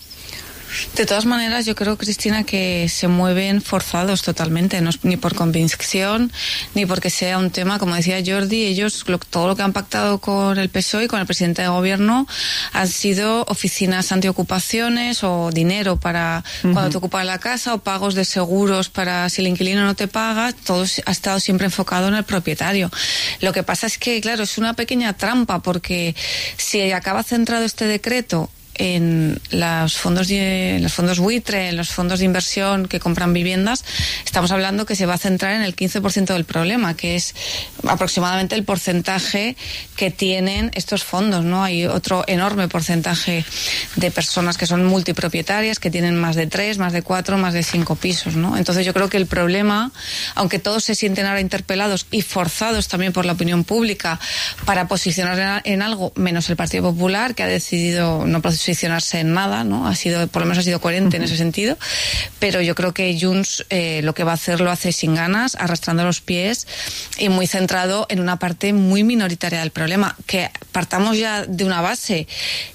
De todas maneras, yo creo, Cristina, que se mueven forzados totalmente, no ni por convicción, ni porque sea un tema, como decía Jordi, ellos lo, todo lo que han pactado con el P S O E y con el presidente de gobierno han sido oficinas antiocupaciones o dinero para uh-huh. cuando te ocupas la casa o pagos de seguros para si el inquilino no te paga, todo ha estado siempre enfocado en el propietario. Lo que pasa es que, claro, es una pequeña trampa porque si acaba centrado este decreto en los fondos de, en los fondos buitre, en los fondos de inversión que compran viviendas, estamos hablando que se va a centrar en el quince por ciento del problema, que es aproximadamente el porcentaje que tienen estos fondos, ¿no? Hay otro enorme porcentaje de personas que son multipropietarias, que tienen más de tres, más de cuatro, más de cinco pisos, ¿no? Entonces yo creo que el problema, aunque todos se sienten ahora interpelados y forzados también por la opinión pública para posicionar en algo, menos el Partido Popular, que ha decidido no posicionarse en nada, ¿no? Ha sido, por lo menos ha sido coherente en ese sentido, pero yo creo que Junts eh, lo que va a hacer lo hace sin ganas, arrastrando los pies y muy centrado en una parte muy minoritaria del problema. Que partamos ya de una base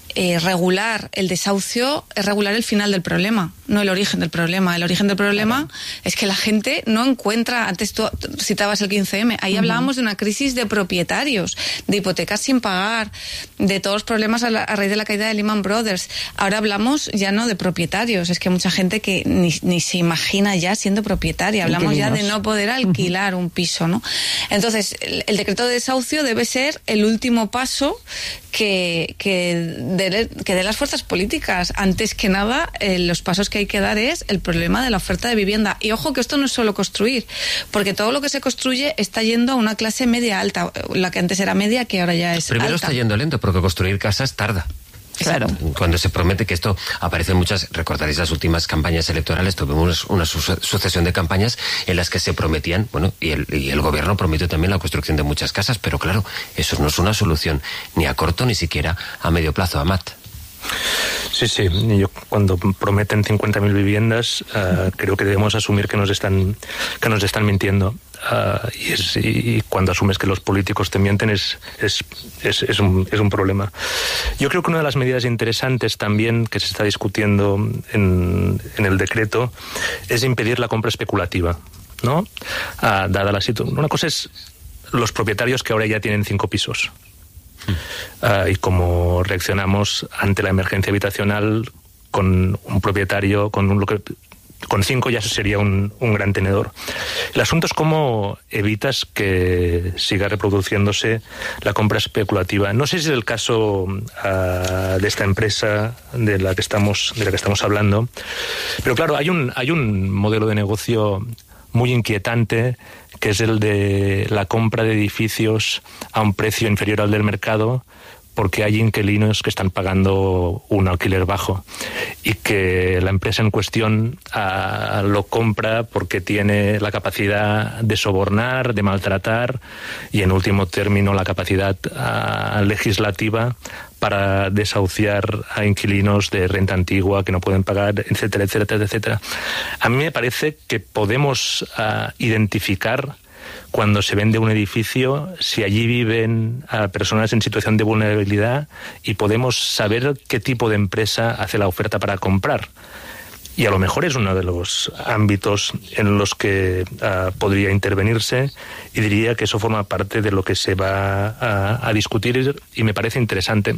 eh, regular el desahucio es regular el final del problema, no el origen del problema. El origen del problema claro. es que la gente no encuentra, antes tú citabas el quince eme, ahí uh-huh. hablábamos de una crisis de propietarios, de hipotecas sin pagar, de todos los problemas a, la, a raíz de la caída de Lehman Brothers. Ahora hablamos ya no de propietarios, es que hay mucha gente que ni, ni se imagina ya siendo propietaria. Hablamos ya de no poder alquilar uh-huh. un piso, ¿no? Entonces, el, el decreto de desahucio debe ser el último paso que, que, de, que de las fuerzas políticas. Antes que nada, eh, los pasos que hay que dar es el problema de la oferta de vivienda. Y ojo que esto no es solo construir, porque todo lo que se construye está yendo a una clase media alta, la que antes era media, que ahora ya es Primero alta. Está yendo lento, porque construir casas tarda. Claro. Cuando se promete que esto aparece en muchas, recordaréis las últimas campañas electorales, tuvimos una su sucesión de campañas en las que se prometían, bueno, y el, y el gobierno prometió también la construcción de muchas casas, pero claro, eso no es una solución ni a corto ni siquiera a medio plazo. Amat. Sí, sí. Yo, cuando prometen cincuenta mil viviendas, uh, creo que debemos asumir que nos están, que nos están mintiendo. Uh, y, es, y cuando asumes que los políticos te mienten es, es, es, es, un, es un problema. Yo creo que una de las medidas interesantes también que se está discutiendo en, en el decreto es impedir la compra especulativa, ¿no? Uh, dada la situación. Una cosa es los propietarios que ahora ya tienen cinco pisos. Uh, y cómo reaccionamos ante la emergencia habitacional con un propietario, con un lo que con cinco ya sería un, un gran tenedor. El asunto es cómo evitas que siga reproduciéndose la compra especulativa. No sé si es el caso uh, de esta empresa de la que estamos de la que estamos hablando, pero claro, hay un hay un modelo de negocio muy inquietante, que es el de la compra de edificios a un precio inferior al del mercado, porque hay inquilinos que están pagando un alquiler bajo y que la empresa en cuestión uh, lo compra porque tiene la capacidad de sobornar, de maltratar y, en último término, la capacidad uh, legislativa para desahuciar a inquilinos de renta antigua que no pueden pagar, etcétera, etcétera, etcétera. A mí me parece que podemos uh, identificar cuando se vende un edificio si allí viven uh, personas en situación de vulnerabilidad, y podemos saber qué tipo de empresa hace la oferta para comprar. Y a lo mejor es uno de los ámbitos en los que uh, podría intervenirse, y diría que eso forma parte de lo que se va a, a discutir, y me parece interesante,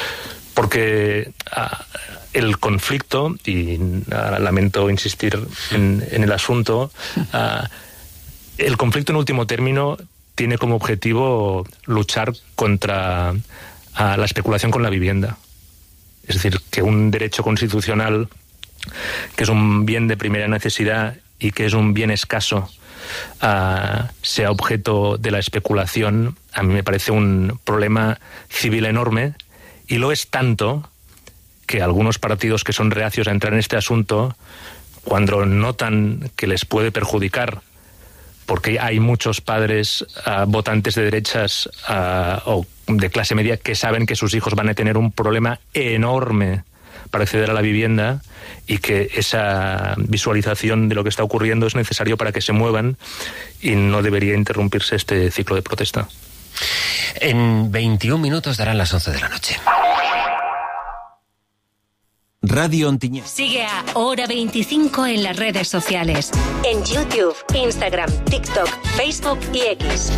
porque uh, el conflicto, y uh, lamento insistir en, en el asunto, uh, el conflicto en último término tiene como objetivo luchar contra uh, la especulación con la vivienda. Es decir, que un derecho constitucional, que es un bien de primera necesidad y que es un bien escaso, uh, sea objeto de la especulación, a mí me parece un problema civil enorme, y lo es tanto que algunos partidos que son reacios a entrar en este asunto, cuando notan que les puede perjudicar, porque hay muchos padres uh, votantes de derechas uh, o de clase media que saben que sus hijos van a tener un problema enorme para acceder a la vivienda, y que esa visualización de lo que está ocurriendo es necesario para que se muevan, y no debería interrumpirse este ciclo de protesta. En veintiún minutos darán las once de la noche. Radio Ontinyent. Sigue a Hora veinticinco en las redes sociales. En YouTube, Instagram, TikTok, Facebook y X.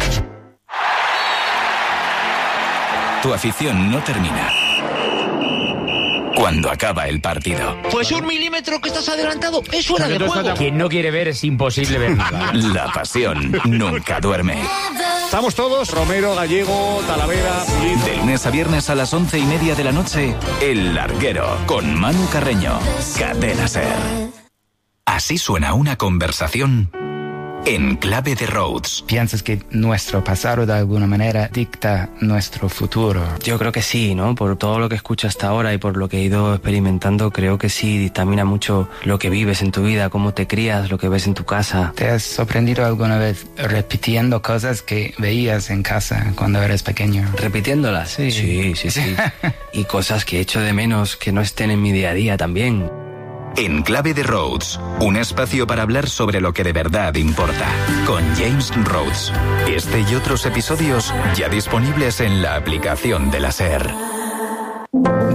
Tu afición no termina cuando acaba el partido. Pues un milímetro que estás adelantado es fuera de juego. Quien no quiere ver es imposible ver nada. La pasión nunca duerme. Estamos todos, Romero, Gallego, Talavera, Pulido. De lunes a viernes a las once y media de la noche, El Larguero, con Manu Carreño. Cadena SER. Así suena una conversación en clave de Rhodes. ¿Piensas que nuestro pasado de alguna manera dicta nuestro futuro? Yo creo que sí, ¿no? Por todo lo que escucho hasta ahora y por lo que he ido experimentando, creo que sí dictamina mucho lo que vives en tu vida, cómo te crías, lo que ves en tu casa. ¿Te has sorprendido alguna vez repitiendo cosas que veías en casa cuando eras pequeño? ¿Repitiéndolas? Sí, sí, sí. sí. Y cosas que echo de menos que no estén en mi día a día también. En Clave de Rhodes, un espacio para hablar sobre lo que de verdad importa, con James Rhodes. Este y otros episodios ya disponibles en la aplicación de la SER.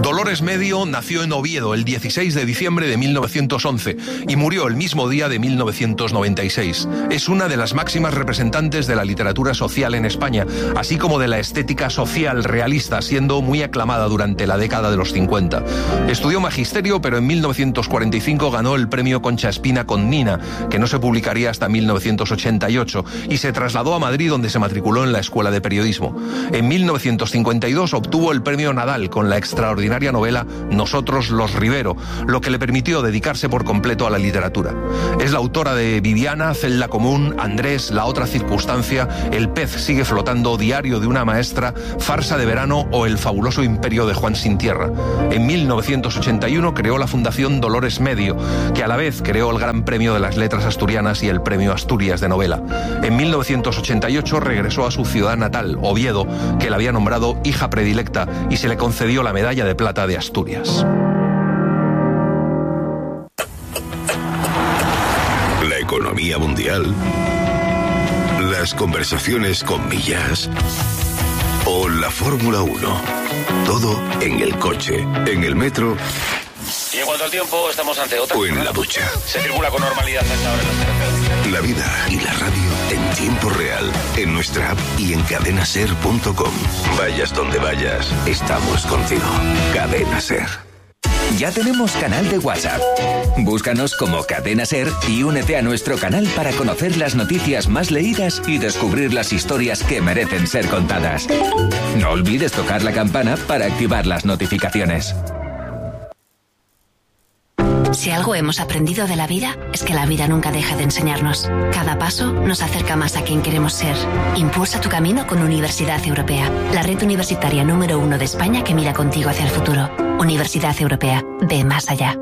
Dolores Medio nació en Oviedo el dieciséis de diciembre de mil novecientos once y murió el mismo día de mil novecientos noventa y seis. Es una de las máximas representantes de la literatura social en España, así como de la estética social realista, siendo muy aclamada durante la década de los cincuenta. Estudió magisterio, pero en mil novecientos cuarenta y cinco ganó el premio Concha Espina con Nina, que no se publicaría hasta mil novecientos ochenta y ocho, y se trasladó a Madrid, donde se matriculó en la Escuela de Periodismo. En mil novecientos cincuenta y dos obtuvo el premio Nadal con la extraordinaria novela Nosotros los Rivero, lo que le permitió dedicarse por completo a la literatura. Es la autora de Viviana, Celda Común, Andrés, La Otra Circunstancia, El Pez Sigue Flotando, Diario de una Maestra, Farsa de Verano o El Fabuloso Imperio de Juan Sin Tierra. En mil novecientos ochenta y uno creó la Fundación Dolores Medio, que a la vez creó el Gran Premio de las Letras Asturianas y el Premio Asturias de Novela. En mil novecientos ochenta y ocho regresó a su ciudad natal, Oviedo, que la había nombrado hija predilecta, y se le concedió la Medalla de Plata de Asturias. La economía mundial, las conversaciones con millas o la Fórmula uno. Todo en el coche, en el metro. Y en cuanto al tiempo, estamos ante otra. O en la ducha. Se circula con normalidad hasta ahora en las carreteras. La vida y la radio en tiempo real, en nuestra app y en cadena ser punto com. Vayas donde vayas, estamos contigo. Cadena Ser. Ya tenemos canal de WhatsApp. Búscanos como Cadena Ser y únete a nuestro canal para conocer las noticias más leídas y descubrir las historias que merecen ser contadas. No olvides tocar la campana para activar las notificaciones. Si algo hemos aprendido de la vida, es que la vida nunca deja de enseñarnos. Cada paso nos acerca más a quien queremos ser. Impulsa tu camino con Universidad Europea, la red universitaria número uno de España que mira contigo hacia el futuro. Universidad Europea, ve más allá.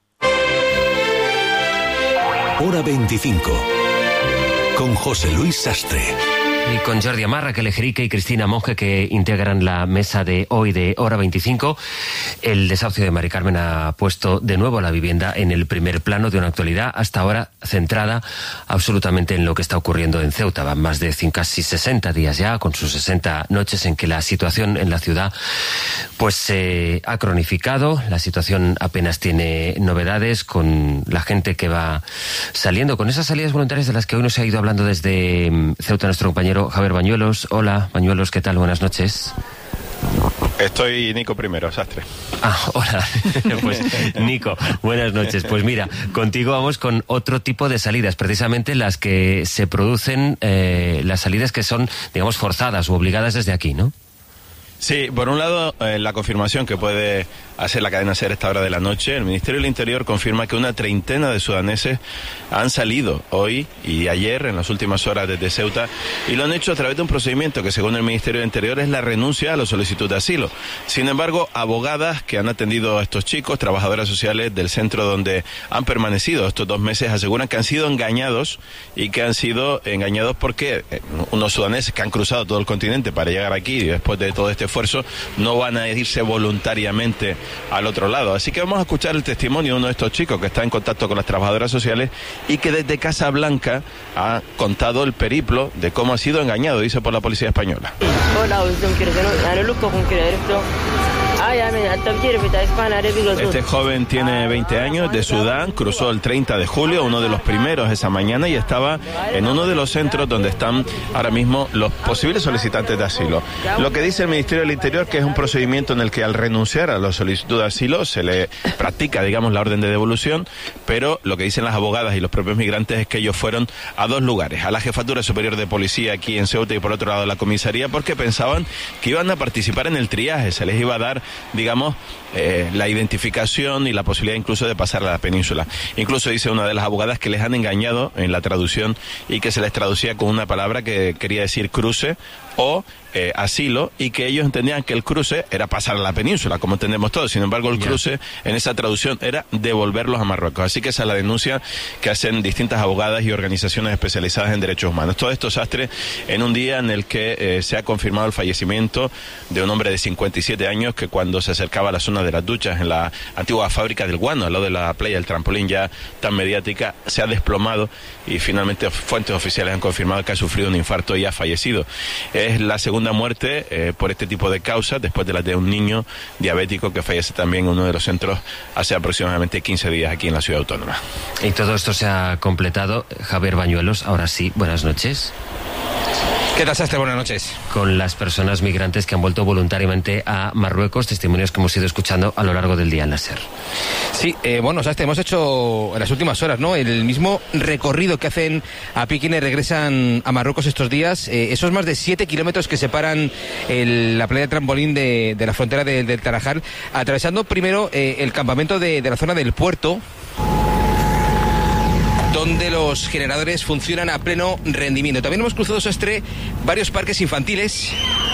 Hora veinticinco, con José Luis Sastre. Y con Jordi Amarra, Raquel Ejerique y Cristina Monge, que integran la mesa de hoy de Hora veinticinco. El desahucio de Mari Carmen ha puesto de nuevo a la vivienda en el primer plano de una actualidad hasta ahora centrada absolutamente en lo que está ocurriendo en Ceuta. Van más de casi sesenta días ya, con sus sesenta noches en que la situación en la ciudad pues se eh, ha cronificado. La situación apenas tiene novedades, con la gente que va saliendo, con esas salidas voluntarias de las que hoy nos ha ido hablando desde Ceuta nuestro compañero Javier Bañuelos. Hola, Bañuelos, ¿qué tal? Buenas noches. Estoy Nico primero, Sastre. Ah, hola. Pues Nico, buenas noches. Pues mira, contigo vamos con otro tipo de salidas, precisamente las que se producen, eh, las salidas que son, digamos, forzadas o obligadas desde aquí, ¿no? Sí, por un lado, eh, la confirmación que puede hacer la cadena SER esta hora de la noche. El Ministerio del Interior confirma que una treintena de sudaneses han salido hoy y ayer, en las últimas horas desde Ceuta, y lo han hecho a través de un procedimiento que, según el Ministerio del Interior, es la renuncia a la solicitud de asilo. Sin embargo, abogadas que han atendido a estos chicos, trabajadoras sociales del centro donde han permanecido estos dos meses, aseguran que han sido engañados y que han sido engañados porque unos sudaneses que han cruzado todo el continente para llegar aquí y después de todo este esfuerzo no van a irse voluntariamente al otro lado. Así que vamos a escuchar el testimonio de uno de estos chicos que está en contacto con las trabajadoras sociales y que desde Casablanca ha contado el periplo de cómo ha sido engañado, dice, por la policía española. Este joven tiene veinte años, de Sudán, cruzó el treinta de julio, uno de los primeros esa mañana, y estaba en uno de los centros donde están ahora mismo los posibles solicitantes de asilo. Lo que dice el Ministerio del Interior, que es un procedimiento en el que al renunciar a la solicitud de asilo se le practica, digamos, la orden de devolución, pero lo que dicen las abogadas y los propios migrantes es que ellos fueron a dos lugares, a la Jefatura Superior de Policía aquí en Ceuta y por otro lado a la comisaría, porque pensaban que iban a participar en el triaje, se les iba a dar, digamos, eh, la identificación y la posibilidad incluso de pasar a la península. Incluso dice una de las abogadas que les han engañado en la traducción y que se les traducía con una palabra que quería decir cruce o eh, asilo, y que ellos entendían que el cruce era pasar a la península, como entendemos todos. Sin embargo, el cruce en esa traducción era devolverlos a Marruecos. Así que esa es la denuncia que hacen distintas abogadas y organizaciones especializadas en derechos humanos. Todo esto, Sastre, en un día en el que eh, se ha confirmado el fallecimiento de un hombre de cincuenta y siete años que, cuando se acercaba a la zona de las duchas en la antigua fábrica del Guano, al lado de la playa del Trampolín, ya tan mediática, se ha desplomado y finalmente fuentes oficiales han confirmado que ha sufrido un infarto y ha fallecido. Eh, es la segunda muerte eh, por este tipo de causas, después de la de un niño diabético que fallece también en uno de los centros hace aproximadamente quince días aquí en la Ciudad Autónoma. Y todo esto se ha completado. Javier Bañuelos, ahora sí, buenas noches. ¿Qué tal, Sastre? Buenas noches. Con las personas migrantes que han vuelto voluntariamente a Marruecos, testimonios que hemos ido escuchando a lo largo del día en la SER. Sí, eh, bueno, Sastre, hemos hecho en las últimas horas, ¿no?, el mismo recorrido que hacen a pie quienes regresan a Marruecos estos días. Eh, esos más de siete kilómetros que separan el, la playa de Trampolín de, de la frontera de, del Tarajal, atravesando primero eh, el campamento de, de la zona del puerto, donde los generadores funcionan a pleno rendimiento. También hemos cruzado, Sastre, varios parques infantiles,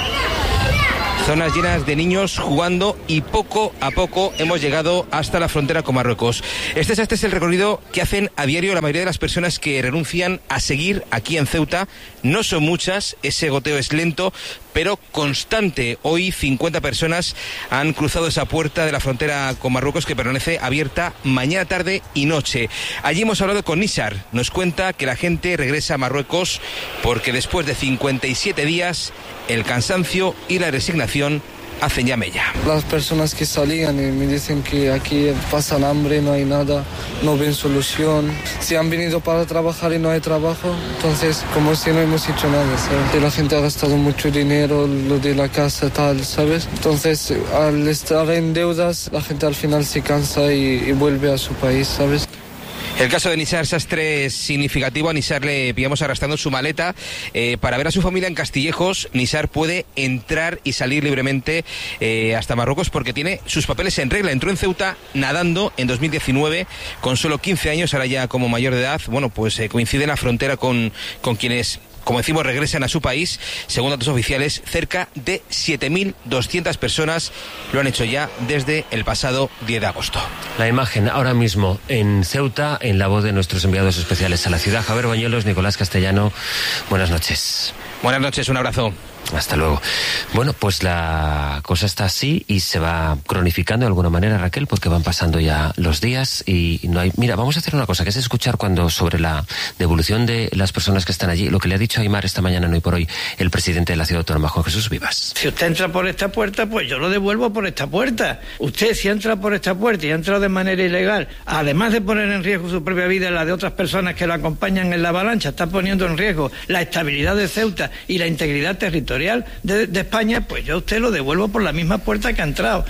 zonas llenas de niños jugando, y poco a poco hemos llegado hasta la frontera con Marruecos. Este, este es el recorrido que hacen a diario la mayoría de las personas que renuncian a seguir aquí en Ceuta. No son muchas, ese goteo es lento, pero constante. Hoy cincuenta personas han cruzado esa puerta de la frontera con Marruecos, que permanece abierta mañana, tarde y noche. Allí hemos hablado con Nisar. Nos cuenta que la gente regresa a Marruecos porque después de cincuenta y siete días el cansancio y la resignación hacen ya mella. Las personas que salían y me dicen que aquí pasan hambre, no hay nada, no ven solución. Si han venido para trabajar y no hay trabajo, entonces como si no hemos hecho nada, ¿sabes? La gente ha gastado mucho dinero, lo de la casa, tal, ¿sabes? Entonces, al estar en deudas, la gente al final se cansa y, y vuelve a su país, ¿sabes? El caso de Nisar, Sastre, es significativo. A Nisar le pillamos arrastrando su maleta eh, para ver a su familia en Castillejos. Nisar puede entrar y salir libremente eh, hasta Marruecos porque tiene sus papeles en regla. Entró en Ceuta nadando en dos mil diecinueve con solo quince años, ahora ya como mayor de edad. Bueno, pues eh, coincide en la frontera con, con quienes, como decimos, regresan a su país. Según datos oficiales, cerca de siete mil doscientas personas lo han hecho ya desde el pasado diez de agosto. La imagen ahora mismo en Ceuta, en la voz de nuestros enviados especiales a la ciudad, Javier Bañuelos, Nicolás Castellano. Buenas noches. Buenas noches, un abrazo. Hasta luego. Bueno, pues la cosa está así y se va cronificando de alguna manera, Raquel, porque van pasando ya los días y no hay... Mira, vamos a hacer una cosa, que es escuchar cuando sobre la devolución de las personas que están allí, lo que le ha dicho a Aimar esta mañana, no y por hoy, el presidente de la Ciudad Autónoma, Juan Jesús Vivas. Si usted entra por esta puerta, pues yo lo devuelvo por esta puerta. Usted, si entra por esta puerta y ha entrado de manera ilegal, además de poner en riesgo su propia vida y la de otras personas que lo acompañan en la avalancha, está poniendo en riesgo la estabilidad de Ceuta y la integridad territorial de, de España, pues yo a usted lo devuelvo por la misma puerta que ha entrado.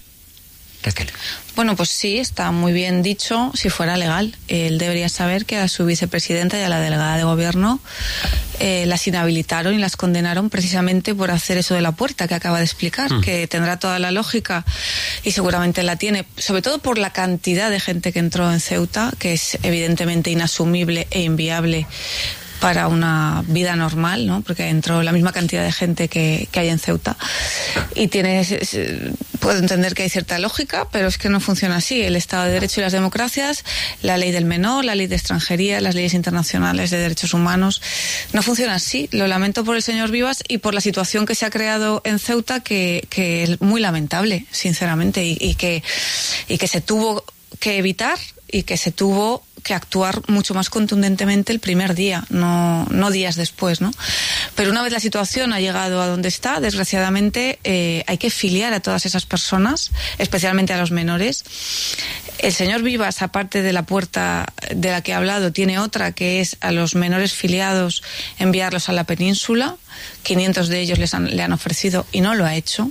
Bueno, pues sí, está muy bien dicho si fuera legal. Él debería saber que a su vicepresidenta y a la delegada de gobierno eh, las inhabilitaron y las condenaron precisamente por hacer eso de la puerta que acaba de explicar, mm. que tendrá toda la lógica y seguramente la tiene, sobre todo por la cantidad de gente que entró en Ceuta, que es evidentemente inasumible e inviable para una vida normal, ¿no? Porque entró la misma cantidad de gente que, que hay en Ceuta. Y tiene, puedo entender que hay cierta lógica, pero es que no funciona así. El Estado de Derecho y las democracias, la ley del menor, la ley de extranjería, las leyes internacionales de derechos humanos, no funciona así. Lo lamento por el señor Vivas y por la situación que se ha creado en Ceuta, que, que es muy lamentable, sinceramente, y, y, que, y que se tuvo que evitar y que se tuvo que actuar mucho más contundentemente el primer día, no, no días después, ¿no? Pero una vez la situación ha llegado a donde está, desgraciadamente eh, hay que filiar a todas esas personas, especialmente a los menores. El señor Vivas, aparte de la puerta de la que ha hablado, tiene otra, que es a los menores filiados enviarlos a la península. quinientos de ellos les han, le han ofrecido y no lo ha hecho.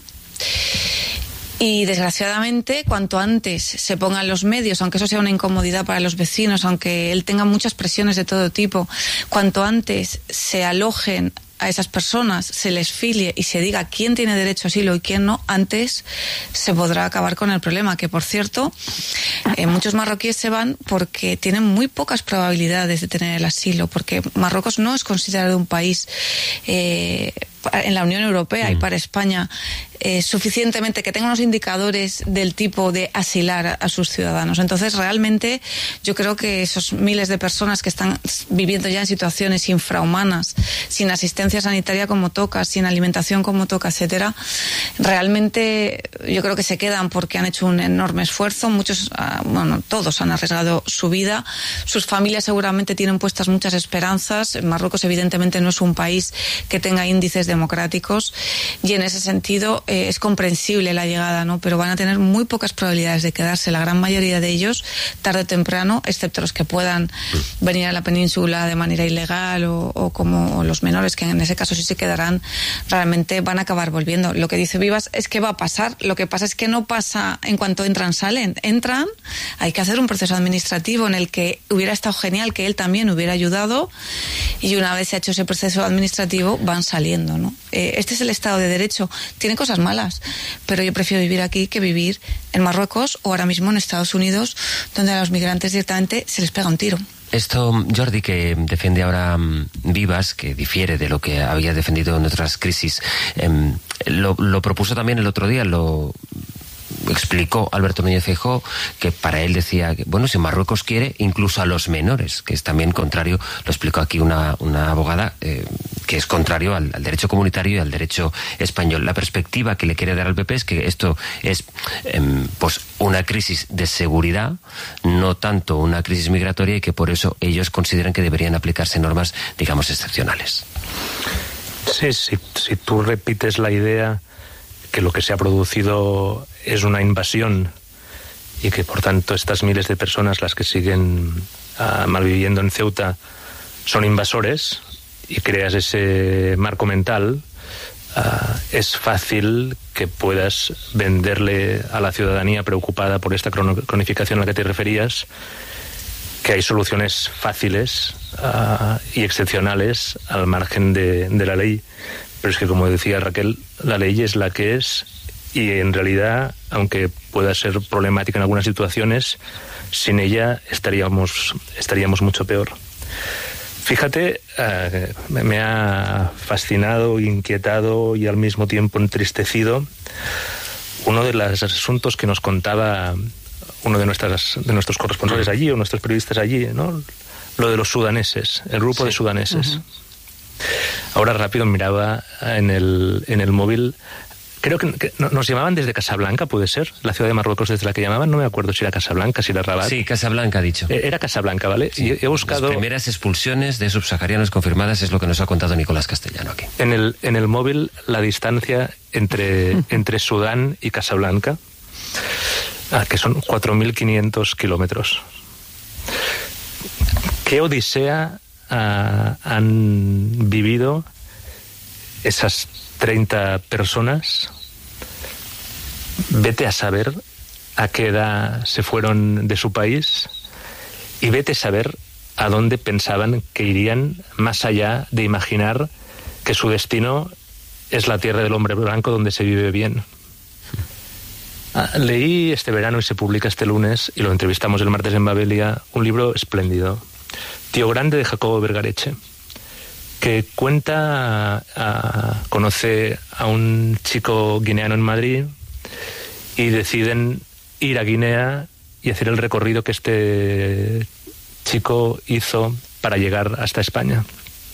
Y desgraciadamente, cuanto antes se pongan los medios, aunque eso sea una incomodidad para los vecinos, aunque él tenga muchas presiones de todo tipo, cuanto antes se alojen a esas personas, se les filie y se diga quién tiene derecho a asilo y quién no, antes se podrá acabar con el problema, que por cierto, eh, muchos marroquíes se van porque tienen muy pocas probabilidades de tener el asilo, porque Marruecos no es considerado un país eh, en la Unión Europea mm. y para España eh, suficientemente que tenga unos indicadores del tipo de asilar a, a sus ciudadanos. Entonces, realmente, yo creo que esos miles de personas que están viviendo ya en situaciones infrahumanas, sin asistencia sanitaria como toca, sin alimentación como toca, etcétera, realmente yo creo que se quedan porque han hecho un enorme esfuerzo. Muchos, bueno, todos han arriesgado su vida. Sus familias seguramente tienen puestas muchas esperanzas. Marruecos, evidentemente, no es un país que tenga índices de democráticos y en ese sentido eh, es comprensible la llegada, ¿no? Pero van a tener muy pocas probabilidades de quedarse, la gran mayoría de ellos, tarde o temprano, excepto los que puedan venir a la península de manera ilegal o, o como los menores, que en ese caso sí se quedarán, realmente van a acabar volviendo. Lo que dice Vivas es que va a pasar, lo que pasa es que no pasa en cuanto entran, salen. Entran, hay que hacer un proceso administrativo en el que hubiera estado genial que él también hubiera ayudado, y una vez se ha hecho ese proceso administrativo van saliendo, ¿no? Eh, este es el Estado de Derecho. Tiene cosas malas, pero yo prefiero vivir aquí que vivir en Marruecos o ahora mismo en Estados Unidos, donde a los migrantes directamente se les pega un tiro. Esto, Jordi, que defiende ahora um, Vivas, que difiere de lo que había defendido en otras crisis, eh, lo, lo propuso también el otro día, lo explicó Alberto Núñez Feijóo, que para él decía que, bueno, si Marruecos quiere, incluso a los menores, que es también contrario, lo explicó aquí una, una abogada, eh, que es contrario al, al derecho comunitario y al derecho español. La perspectiva que le quiere dar al P P es que esto es eh, pues una crisis de seguridad, no tanto una crisis migratoria, y que por eso ellos consideran que deberían aplicarse normas, digamos, excepcionales. Sí, sí, si tú repites la idea que lo que se ha producido es una invasión y que por tanto estas miles de personas, las que siguen uh, malviviendo en Ceuta, son invasores, y creas ese marco mental, uh, es fácil que puedas venderle a la ciudadanía preocupada por esta cronificación a la que te referías que hay soluciones fáciles uh, y excepcionales al margen de, de la ley. Pero es que, como decía Raquel, la ley es la que es, y en realidad, aunque pueda ser problemática en algunas situaciones, sin ella estaríamos, estaríamos mucho peor. Fíjate, eh, me ha fascinado, inquietado y al mismo tiempo entristecido uno de los asuntos que nos contaba uno de, nuestras, de nuestros corresponsales allí, o nuestros periodistas allí, ¿no? Lo de los sudaneses, el grupo sí. de sudaneses. Uh-huh. Ahora rápido miraba en el, en el móvil, creo que, que nos llamaban desde Casablanca, puede ser, la ciudad de Marruecos desde la que llamaban, no me acuerdo si era Casablanca, si era Rabat. Sí, Casablanca ha dicho. Era Casablanca, ¿vale? Sí. Y he buscado... Las primeras expulsiones de subsaharianos confirmadas es lo que nos ha contado Nicolás Castellano aquí. En el, en el móvil, la distancia entre, entre Sudán y Casablanca, ah, que son cuatro mil quinientos kilómetros. ¿Qué odisea Uh, han vivido esas treinta personas? Vete a saber a qué edad se fueron de su país, y vete a saber a dónde pensaban que irían, más allá de imaginar que su destino es la tierra del hombre blanco donde se vive bien. Uh, leí este verano, y se publica este lunes, y lo entrevistamos el martes en Babelia, un libro espléndido, Tío Grande, de Jacobo Vergareche, que cuenta, a, conoce a un chico guineano en Madrid y deciden ir a Guinea y hacer el recorrido que este chico hizo para llegar hasta España.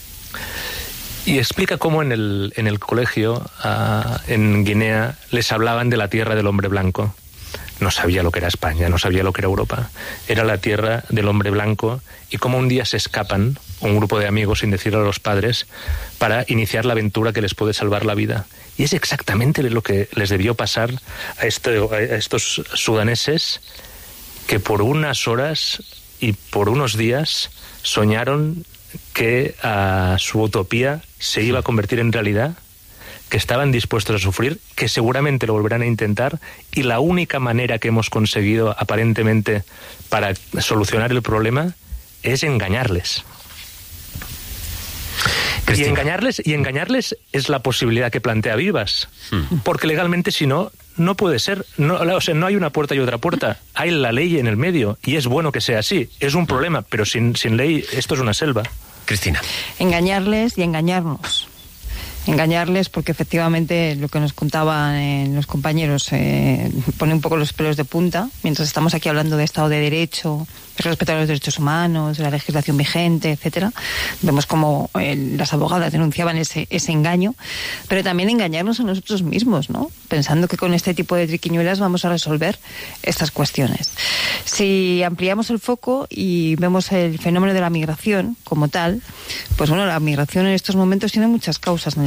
Y explica cómo en el, en el colegio, a, en Guinea, les hablaban de la tierra del hombre blanco. No sabía lo que era España, no sabía lo que era Europa. Era la tierra del hombre blanco, y cómo un día se escapan, un grupo de amigos, sin decirlo a los padres, para iniciar la aventura que les puede salvar la vida. Y es exactamente lo que les debió pasar a, este, a estos sudaneses, que por unas horas y por unos días soñaron que uh, su utopía se iba a convertir en realidad, que estaban dispuestos a sufrir, que seguramente lo volverán a intentar, y la única manera que hemos conseguido aparentemente para solucionar el problema es engañarles. Cristina. Y engañarles, y engañarles es la posibilidad que plantea Vivas, hmm. porque legalmente, si no, no puede ser. No, o sea, no hay una puerta y otra puerta, hay la ley en el medio, y es bueno que sea así. Es un problema, pero sin, sin ley esto es una selva. Cristina. Engañarles y engañarnos. Engañarles, porque efectivamente lo que nos contaban eh, los compañeros eh, pone un poco los pelos de punta, mientras estamos aquí hablando de Estado de Derecho, de respeto a los derechos humanos, de la legislación vigente, etcétera. Vemos como eh, las abogadas denunciaban ese, ese engaño, pero también engañarnos a nosotros mismos, ¿no? Pensando que con este tipo de triquiñuelas vamos a resolver estas cuestiones. Si ampliamos el foco y vemos el fenómeno de la migración como tal, pues bueno, la migración en estos momentos tiene muchas causas en el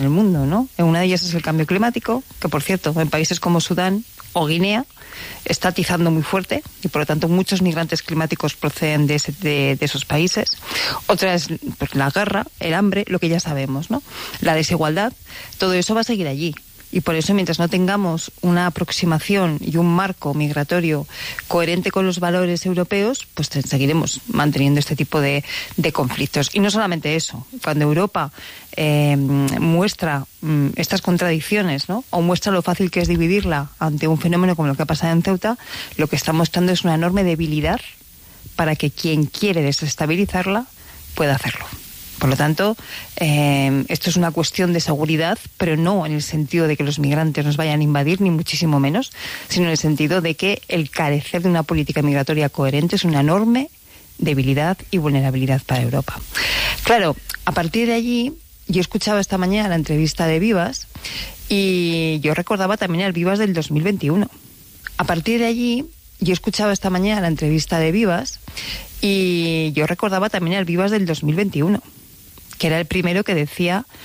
el mundo, ¿no? Una de ellas es el cambio climático, que por cierto, en países como Sudán o Guinea está atizando muy fuerte y por lo tanto muchos migrantes climáticos proceden de, ese, de, de esos países. Otra es pues, la guerra, el hambre, lo que ya sabemos, ¿no? La desigualdad, todo eso va a seguir allí. Y por eso, mientras no tengamos una aproximación y un marco migratorio coherente con los valores europeos, pues seguiremos manteniendo este tipo de, de conflictos. Y no solamente eso, cuando Europa eh, muestra mm, estas contradicciones, ¿no? O muestra lo fácil que es dividirla ante un fenómeno como lo que ha pasado en Ceuta, lo que está mostrando es una enorme debilidad para que quien quiere desestabilizarla pueda hacerlo. Por lo tanto, eh, esto es una cuestión de seguridad, pero no en el sentido de que los migrantes nos vayan a invadir, ni muchísimo menos, sino en el sentido de que el carecer de una política migratoria coherente es una enorme debilidad y vulnerabilidad para Europa. Claro, a partir de allí, yo escuchaba esta mañana la entrevista de Vivas y yo recordaba también el Vivas del dos mil veintiuno. A partir de allí, yo escuchaba esta mañana la entrevista de Vivas y yo recordaba también el Vivas del dos mil veintiuno. Que era el primero que decía